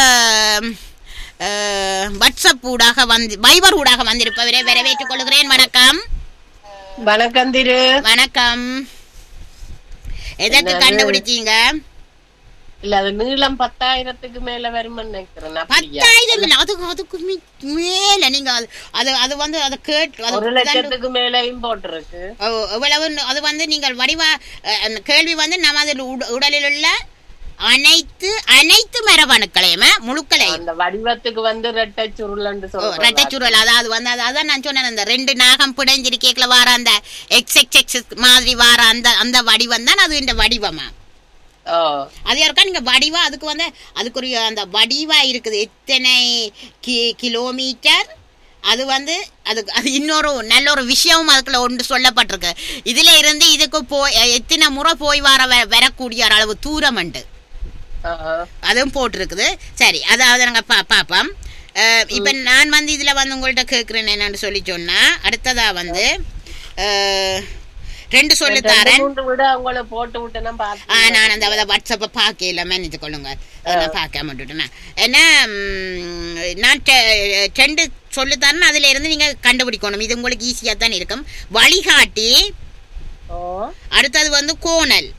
Speaker 1: வாட்ஸ்அப் ஊடாக வைபர் ஊடாக வந்திருப்பவரை வரவேற்றுக் கொள்கிறேன். வணக்கம்.
Speaker 8: வணக்கம் திரு.
Speaker 1: வணக்கம். எதற்கு கண்டுபிடிச்சீங்க?
Speaker 8: இல்ல, அது நீளம் 10,000க்கு மேல வரும்னு நினைக்கிறேன்.
Speaker 1: 10,000 அதுக்கு மேல நீங்க அது வந்து அதை கேட்டு
Speaker 8: 1,00,000க்கு மேலயும் போட்டிருக்கு.
Speaker 1: எவ்வளவு அது வந்து நீங்கள் வடிவா கேள்வி வந்து நமது உடலில் உள்ள அனைத்து மரபணுக்களையுமே முழுக்களையும்
Speaker 8: அந்த வடிவத்துக்கு வந்து ரெட்டை சுருள்.
Speaker 1: அதாவது வந்து அதான் நான் சொன்னேன், அந்த ரெண்டு நாகம் பிடைஞ்சிருக்கேக்கல வார அந்த எக்ஸ் மாதிரி வார அந்த வடிவம் தான் அது இந்த வடிவமா. அது யாருக்கா நீங்க வடிவா அதுக்கு வந்து அதுக்குரிய அந்த வடிவா இருக்குது. எத்தனை கிலோமீட்டர் அது வந்து அது இன்னொரு நல்ல ஒரு விஷயமும் அதுக்குள்ள ஒன்று சொல்லப்பட்டிருக்கு. இதுல இருந்து இதுக்கு எத்தனை முறை போய் வரக்கூடிய அளவு தூரம் உண்டு, அதுவும் போட்டிருக்குது. சரி, அதாவது நாங்க பாப்போம். இப்ப நான் வந்து இதுல வந்து உங்கள்ட்ட கேட்கிறேன் என்னன்னு சொல்லி சொன்னா, அடுத்ததா வந்து 2 சொல்லு தாரேன்.
Speaker 8: அவங்கள போட்டு விட்டேன்னா
Speaker 1: நான் அந்த வாட்ஸ்அப்பை பார்க்கல, மேனேஜ் கொள்ளுங்க, நான் பார்க்காம விட்டுட்டேன். ஏன்னா நான் 2 சொல்லு தரேன், அதுல இருந்து நீங்க கண்டுபிடிக்கணும். இது உங்களுக்கு ஈஸியா தான் இருக்கும். வழிகாட்டி, அடுத்தது வந்து கோணல்.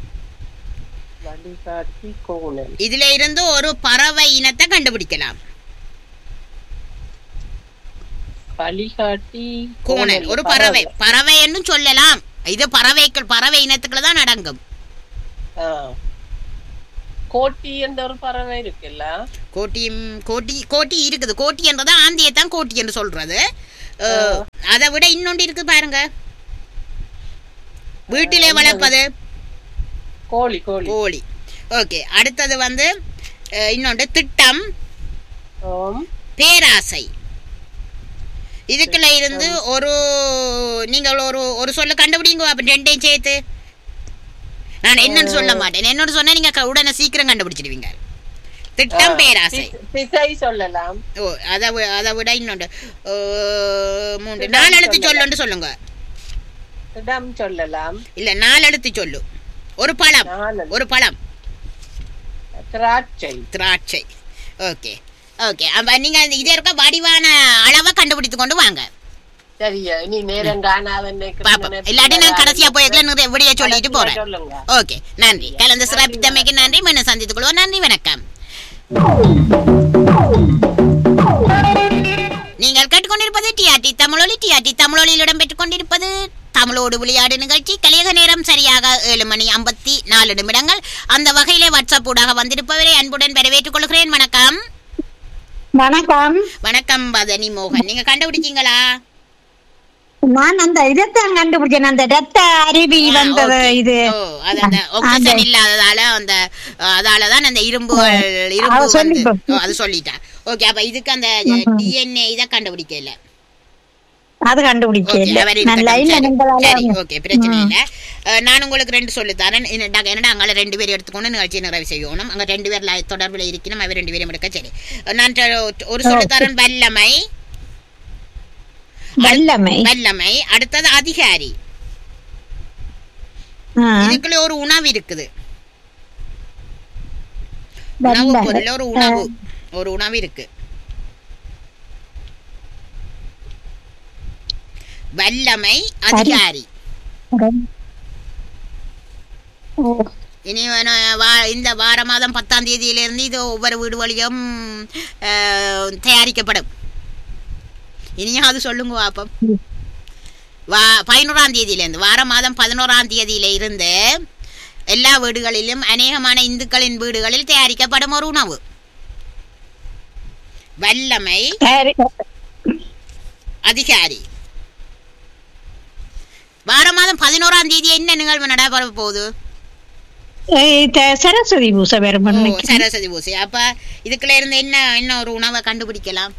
Speaker 1: இதுல இருந்து ஒரு பறவை இனத்தை கண்டுபிடிக்கலாம்.
Speaker 8: வழிகாட்டி,
Speaker 1: கோணல் ஒரு பறவை என்று சொல்லலாம். இது பறவை இனத்துக்குள்ள தான் அடங்கும்.
Speaker 8: கோட்டி என்ற ஒரு பறவை இருக்குல்ல,
Speaker 1: கோட்டி இருக்குது. கோட்டி என்றது ஆந்தியத்தான் கோட்டி என்று சொல்றது. அதை விட இன்னொன்று இருக்கு பாருங்க, வீட்டிலே வளர்ப்பது கோழி. ஓகே, அடுத்தது வந்து இன்னொன்று திட்டம், பேராசை. இதுக்குள்ள இருந்து நீங்கள் ஒரு சொல்ல கண்டுபிடிங்க. அப்ப 2ஐயும் சேர்த்து நான் என்னன்னு சொல்ல மாட்டேன். என்னோட சொன்னா நீங்க உடனே சீக்கிரம் கண்டுபிடிச்சிடுவீங்க. திட்டம், பேராசை
Speaker 8: சொல்லலாம்.
Speaker 1: அதை விட இன்னொன்று 4 எழுத்து சொல்லுன்னு சொல்லுங்க.
Speaker 8: சொல்லலாம்
Speaker 1: இல்ல, 4 எழுத்து சொல்லு. ஒரு பழம். திராட்சை. ஓகே. அப்ப நீங்க இதே இருக்க வடிவான அளவை கண்டுபிடித்து கொண்டு வாங்க.
Speaker 8: சரியா, நீ நேரம் காணாத
Speaker 1: இல்லாட்டி நான் கடைசியா போய் எப்படியா சொல்லிட்டு போறேன். ஓகே, நன்றி. கலந்து சிறப்பித்தமைக்கு நன்றி. மீண்டும் சந்தித்துக் கொள்வோம். நன்றி, வணக்கம். நீங்கள் கேட்டுக்கொண்டிருப்பது டிஆர்டி தமிழொலி. டிஆர்டி தமிழொலியில் இடம்பெற்றுக் கொண்டிருப்பது தமிழோடு விளையாடு நிகழ்ச்சி. கலியக நேரம் சரியாக 7:54. அந்த வகையிலே வாட்ஸ்அப் ஊடாக வந்திருப்பவரை அன்புடன் வரவேற்றுக் கொள்கிறேன். வணக்கம். வணக்கம் பதனி மோகன். நீங்க கண்டுபிடிச்சீங்களா?
Speaker 2: நான் அந்த இதைத்தான் கண்டுபிடிச்சேன். அந்த ரத்த அருவி வந்தது. இது
Speaker 1: ஆக்சிஜன் இல்லாததால அதாலதான் அந்த இரும்பு அது சொல்லிட்டேன். ஓகே, அப்ப இதுக்கு அந்த டிஎன்ஏ இதை கண்டுபிடிக்கல,
Speaker 2: அது கண்டுபிடிக்கல.
Speaker 1: ஓகே, பிரச்சனை இல்ல. நான் உங்களுக்கு 2 சொல்லி தரேன். என்னடா அங்கே 2 பேர் எடுத்துக்கொண்டு நிகழ்ச்சி நிறைவு செய்யணும். அங்க 2 பேர் தொடர்பில் இருக்கணும். அவர் 2 பேரும் எடுக்க. சரி, நான் ஒரு சொல்லி தரேன். வல்லமை. அடுத்தது அதிகாரி. இதுக்குள்ள ஒரு உணவு இருக்குது. உணவு பொருள் ஒரு உணவு இருக்கு. வல்லமை, அதிகாரி. இனி இந்த வார மாதம் 10ஆம் தேதியிலிருந்து இது ஒவ்வொரு வீடு வழியும் தயாரிக்கப்படும். இனியும் அது சொல்லுங்க பாப்போம். 11ஆம் தேதியிலிருந்து, வார மாதம் 11ஆம் தேதியில இருந்து எல்லா வீடுகளிலும், அநேகமான இந்துக்களின் வீடுகளில் தயாரிக்கப்படும் ஒரு உணவு. வல்லமை, அதிகாரி. வார மாதம் 11ஆம் தேதி என்ன நிகழ்வு நடைபெற போகுது?
Speaker 2: சரஸ்வதி பூசை.
Speaker 1: சரஸ்வதி பூசை. அப்ப இதுக்குள்ள இருந்து என்ன ஒரு உணவை கண்டுபிடிக்கலாம்?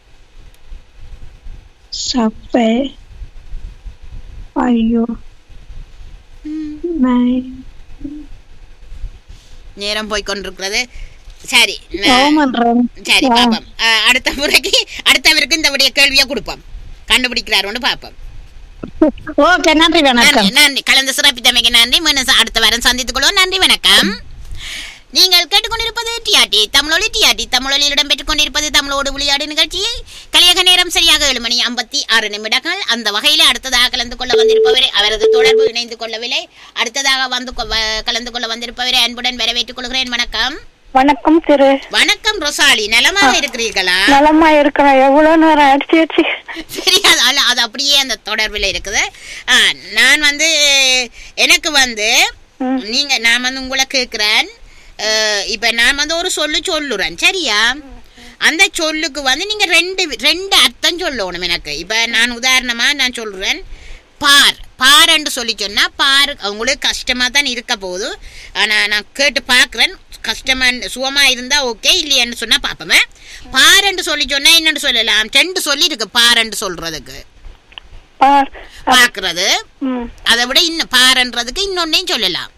Speaker 1: நேரம் போய் கொண்டிருக்கிறது. சரி பாப்போம். அடுத்தவருக்கு இந்த விடைய கேள்வியா கொடுப்போம். கண்டுபிடிக்கிறாரு பாப்போம்.
Speaker 2: ஓகே, நன்றி, வணக்கம்.
Speaker 1: நன்றி. கலந்து சிறப்பித்தமைக்கு நன்றி. மீண்டும் அடுத்த வாரம் சந்தித்துக் கொள்வோம். நன்றி, வணக்கம். நீங்கள் கேட்டுக்கொண்டிருப்பது டிஆர்டி தமிழொலி. டிஆர்டி தமிழொலியில் இடம்பெற்றுக் கொண்டிருப்பது தமிழோடு விளையாடு நிகழ்ச்சியை. கலியக நேரம் சரியாக 7:56. அந்த வகையில் அடுத்ததாக கலந்து கொள்ள வந்திருப்பவரை, அவரது தொடர்பு இணைந்து கொள்ளவில்லை, அடுத்ததாக கலந்து கொள்ள வந்திருப்பவரை அன்புடன் வரவேற்றுக் கொள்கிறேன். வணக்கம்.
Speaker 9: வணக்கம் திரு.
Speaker 1: வணக்கம் ரொசாலி. நலமாக இருக்கிறீர்களா?
Speaker 9: நலமா இருக்கிறேன். எவ்வளவு நேரம் அடிச்சு
Speaker 1: சரி, அது அப்படியே அந்த தொடர்பில் இருக்குது. நான் எனக்கு நான் உங்களை கேட்கிறேன். இப்ப நான் ஒரு சொல்லுறேன், சரியா? அந்த சொல்லுக்கு நீங்க ரெண்டு அர்த்தம் சொல்லணும் எனக்கு. இப்ப நான் உதாரணமா நான் சொல்றேன், பார் என்று சொல்லி சொன்னா, பார் உங்களுக்கு கஷ்டமா தான் இருக்க போகுது. ஆனா நான் கேட்டு பாக்குறேன், கஷ்டமா சுகமா இருந்தா ஓகே, இல்லையான்னு சொன்னா பாப்போமே. பார் என்று சொல்லி சொன்னா என்னன்னு சொல்லலாம்? 2 சொல்லி இருக்கு பார் என்று சொல்றதுக்கு. பாக்குறது, அதை விட இன்னும் பாருன்றதுக்கு இன்னொன்னையும் சொல்லலாம்.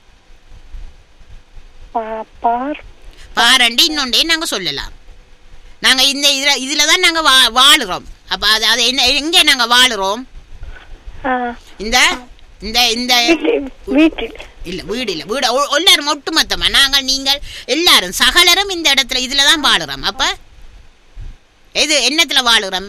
Speaker 1: பாரண்டி இன்னொன்றையும் நாங்க சொல்லலாம். நாங்க இந்த இதுலதான் நாங்க வாழுறோம். அப்ப அது எங்க நாங்க வாழுறோம்? இந்த இந்த இந்த
Speaker 9: வீட்டில்
Speaker 1: இல்ல வீடு இல்ல வீடு எல்லாரும் ஒட்டுமொத்தமா நாங்கள் நீங்கள் எல்லாரும் சகலரும் இந்த இடத்துல இதுலதான் வாழுறோம். அப்ப இது என்னத்துல வாழுறோம்?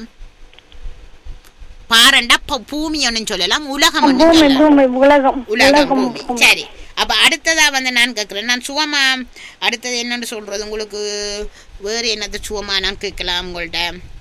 Speaker 1: பாரண்டா பூமி ஒன்னு சொல்லலாம், உலகம் உலகம் பூமி. சரி, அப்ப அடுத்ததா வந்து நான் கேட்கிறேன், நான் சுவமா அடுத்தது என்னன்னு சொல்றது உங்களுக்கு? வேறு என்னது சுவமா நான் கேட்கலாம் உங்கள்ட்ட?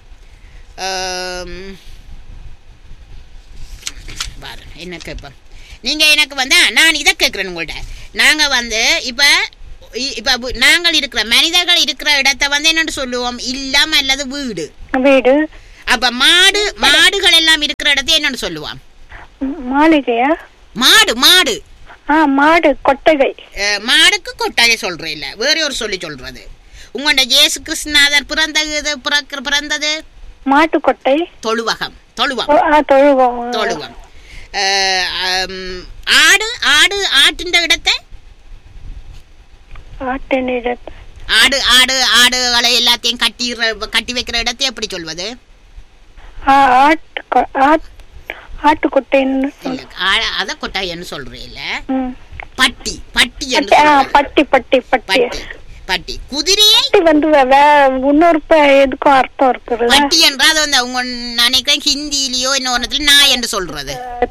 Speaker 1: என்ன கேட்பேன் நீங்க எனக்கு வந்து நான் இதை கேட்கிறேன் உங்கள்ட்ட. நாங்க வந்து இப்ப நாங்கள் இருக்கிற மனிதர்கள் இருக்கிற இடத்தை வந்து என்னன்னு சொல்லுவோம்? இல்லம் அல்லது வீடு.
Speaker 9: வீடு.
Speaker 1: அப்ப மாடுகள் எல்லாம் இருக்கிற இடத்தை என்னன்னு சொல்லுவோம்?
Speaker 9: மாளிகையா?
Speaker 1: மாடு
Speaker 9: மாடு கொட்டகை.
Speaker 1: மாடுக்கு கொட்டகை சொல்றேன் இல்ல, வேற ஒரு சொல்லி சொல்றது. உங்கள்ட இயேசு கிறிஸ்துநாதர் பிறந்தது
Speaker 9: மாட்டு கொட்டை.
Speaker 1: தொழுவகம். ஆட்டின் இடத்தை ஆடுகளை எல்லாத்தையும் கட்டி வைக்கிற இடத்தை எப்படி சொல்வது?
Speaker 9: ஆட்டுக்கொட்டைன்னு
Speaker 1: அத கொட்டாயன்னு சொல்றேன் இல்ல, பட்டி. குதிரையை வந்து
Speaker 9: இன்னொரு எதுக்கும் அர்த்தம் இருக்குது.
Speaker 1: பட்டி என்றால் வந்து அவங்க நினைக்கிறேன் ஹிந்திலயோ இன்னொரு நாய் என்று சொல்றது.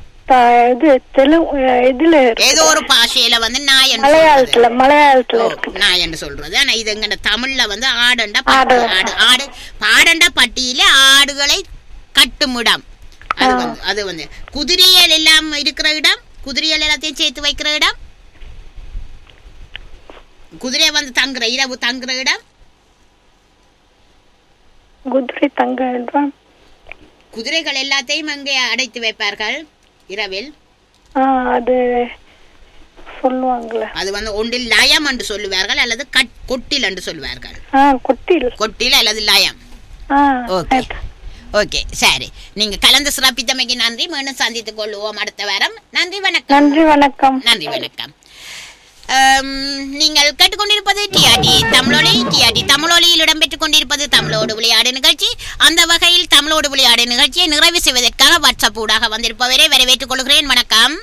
Speaker 9: இதுல
Speaker 1: ஏதோ ஒரு பாஷையில வந்து நாய்
Speaker 9: மலையாளத்துல
Speaker 1: நாய் என்று சொல்றது. ஆனா இது எங்க தமிழ்ல வந்து ஆடண்டா பாடண்டா பட்டியில ஆடுகளை கட்டும் இடம். அது வந்து குதிரைகள் எல்லாம் இருக்கிற இடம், குதிரைகள் எல்லாத்தையும் சேர்த்து வைக்கிற இடம், குதிரை வந்து தங்குற இரவு தங்குற இடம்,
Speaker 9: குதிரை தங்க இடம்.
Speaker 1: குதிரைகள் எல்லாத்தையும் அங்கே அடைத்து வைப்பார்கள் இரவில்.
Speaker 9: அது சொல்லுவாங்களே,
Speaker 1: அது வந்து ஒன்றில் லயம் என்று சொல்லுவார்கள் அல்லது கொட்டில் என்று சொல்லுவார்கள். கொட்டில் அல்லது லயம். ஓகே சரி, நீங்க கலந்து சிறப்பித்தமைக்கு நன்றி. மீண்டும் சந்தித்துக் கொள்வோம் அடுத்த வாரம். நன்றி வணக்கம். நீங்கள் கேட்டுக்கொண்டிருப்பது டிஆர்டி தமிழொலியில் இடம்பெற்றுக் கொண்டிருப்பது தமிழோடு விளையாடு நிகழ்ச்சி. அந்த வகையில் தமிழோடு விளையாடு நிகழ்ச்சியை நிறைவு செய்வதற்காக வாட்ஸ்அப் ஊடாக வந்திருப்பவரை வரவேற்றுக் கொள்கிறேன். வணக்கம்.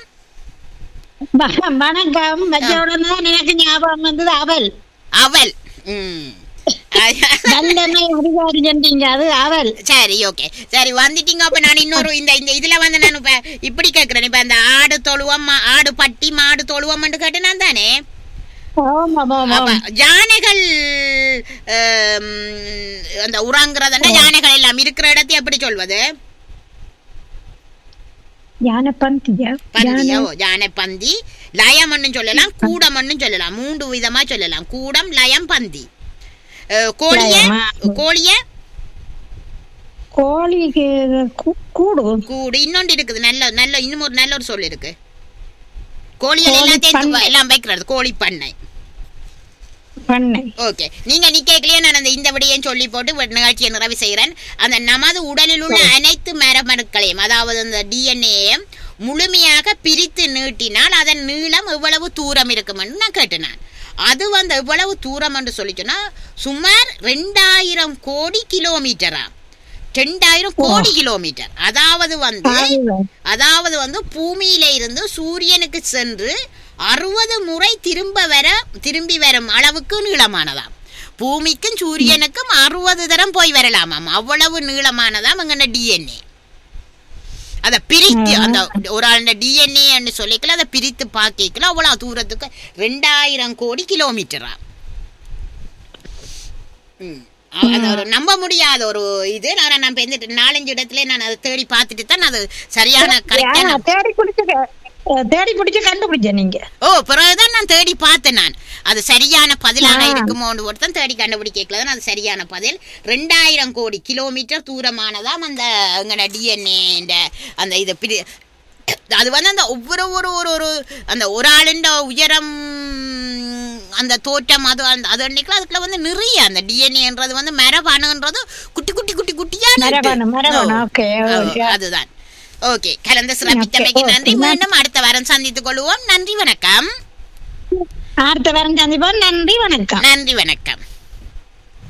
Speaker 2: எனக்கு ஞாபகம் வந்தது அவல்.
Speaker 1: சரி ஓகே சரி வந்துட்டீங்க. அப்ப நான் இன்னொரு இந்த இதுல வந்து நான் இப்ப இப்படி கேக்குறேன். இப்ப அந்த ஆடு தொழுவம், ஆடு பட்டி, மாடு தொழுவம் கேட்டு நான் தானே. யானைகள் அந்த உறங்குறதுன்னா யானைகள் எல்லாம் இருக்கிற இடத்தை எப்படி சொல்வது? யானை பந்தி. லயம்னு சொல்லலாம், கூடம்னு சொல்லலாம், 3 விதமா சொல்லலாம். கூடம், லயம், பந்தி. கூடு இன்னொன்று இருக்குது. நல்ல இன்னும் ஒரு நல்ல ஒரு சொல் இருக்கு. கோழிகள் எல்லாத்தையும் எல்லாம் வைக்கிறது கோழி பண்ணை. ஓகே, நீங்க கேட்கலையே, நான் இந்த விடையும் சொல்லி போட்டு நிகழ்ச்சியை நிறைவு செய்கிறேன். அந்த நமது உடலில் உள்ள அனைத்து மரபணுக்களையும், அதாவது அந்த டிஎன்ஏயும் முழுமையாக பிரித்து நீட்டினால் அதன் நீளம் எவ்வளவு தூரம் இருக்கும் நான் கேட்டேன். அது வந்து எவ்வளவு தூரம் என்று சொல்லி சொன்னா சுமார் 2000 கோடி கிலோமீட்டரா. 2000 கோடி கிலோமீட்டர். அதாவது வந்து பூமியில இருந்து சூரியனுக்கு சென்று 60 முறை திரும்பி வரும் அளவுக்கு நீளமானதாம். பூமிக்கும் சூரியனுக்கும் 60 தரம் போய் வரலாமாம். அவ்வளவு நீளமானதாம் அங்க டிஎன்ஏ. அதை பிரித்து அந்த ஒரு ஆளுடைய டிஎன்ஏ சொல்லிக்கல, அதை பிரித்து பார்க்கல அவ்வளவு தூரத்துக்கு 2000 கோடி கிலோமீட்டரா. அது ஒரு நம்ப முடியாத ஒரு இது. நான் 4-5 இடத்துல நான் அதை தேடி பார்த்துட்டு தான் அது சரியான
Speaker 2: தேடி பிடிச்சு கண்டுபிடிச்சேன் நீங்க.
Speaker 1: பிறகுதான் நான் தேடி பார்த்தேன். நான் அது சரியான பதிலாக இருக்குமோன்னு ஒருத்தன் தேடி கண்டுபிடிக்கல. அது சரியான பதில். 2000 கோடி கிலோமீட்டர் தூரமானதாம் அந்த எங்களோட டிஎன்ஏ. அந்த இது அது வந்து அந்த ஒவ்வொரு ஒரு அந்த ஒரு ஆளுண்ட உயரம், அந்த தோற்றம், அது அன்னைக்கு அதுக்குள்ள வந்து நிறைய அந்த டிஎன்ஏன்றது வந்து மரபணுன்றது குட்டியா. அதுதான். ஓகே, கலந்து சிறப்பித்தமைக்கு நன்றி. மீண்டும் அடுத்த வாரம் சந்தித்துக் கொள்வோம். நன்றி வணக்கம்.
Speaker 2: அடுத்த வாரம் சந்திப்போம். நன்றி வணக்கம்.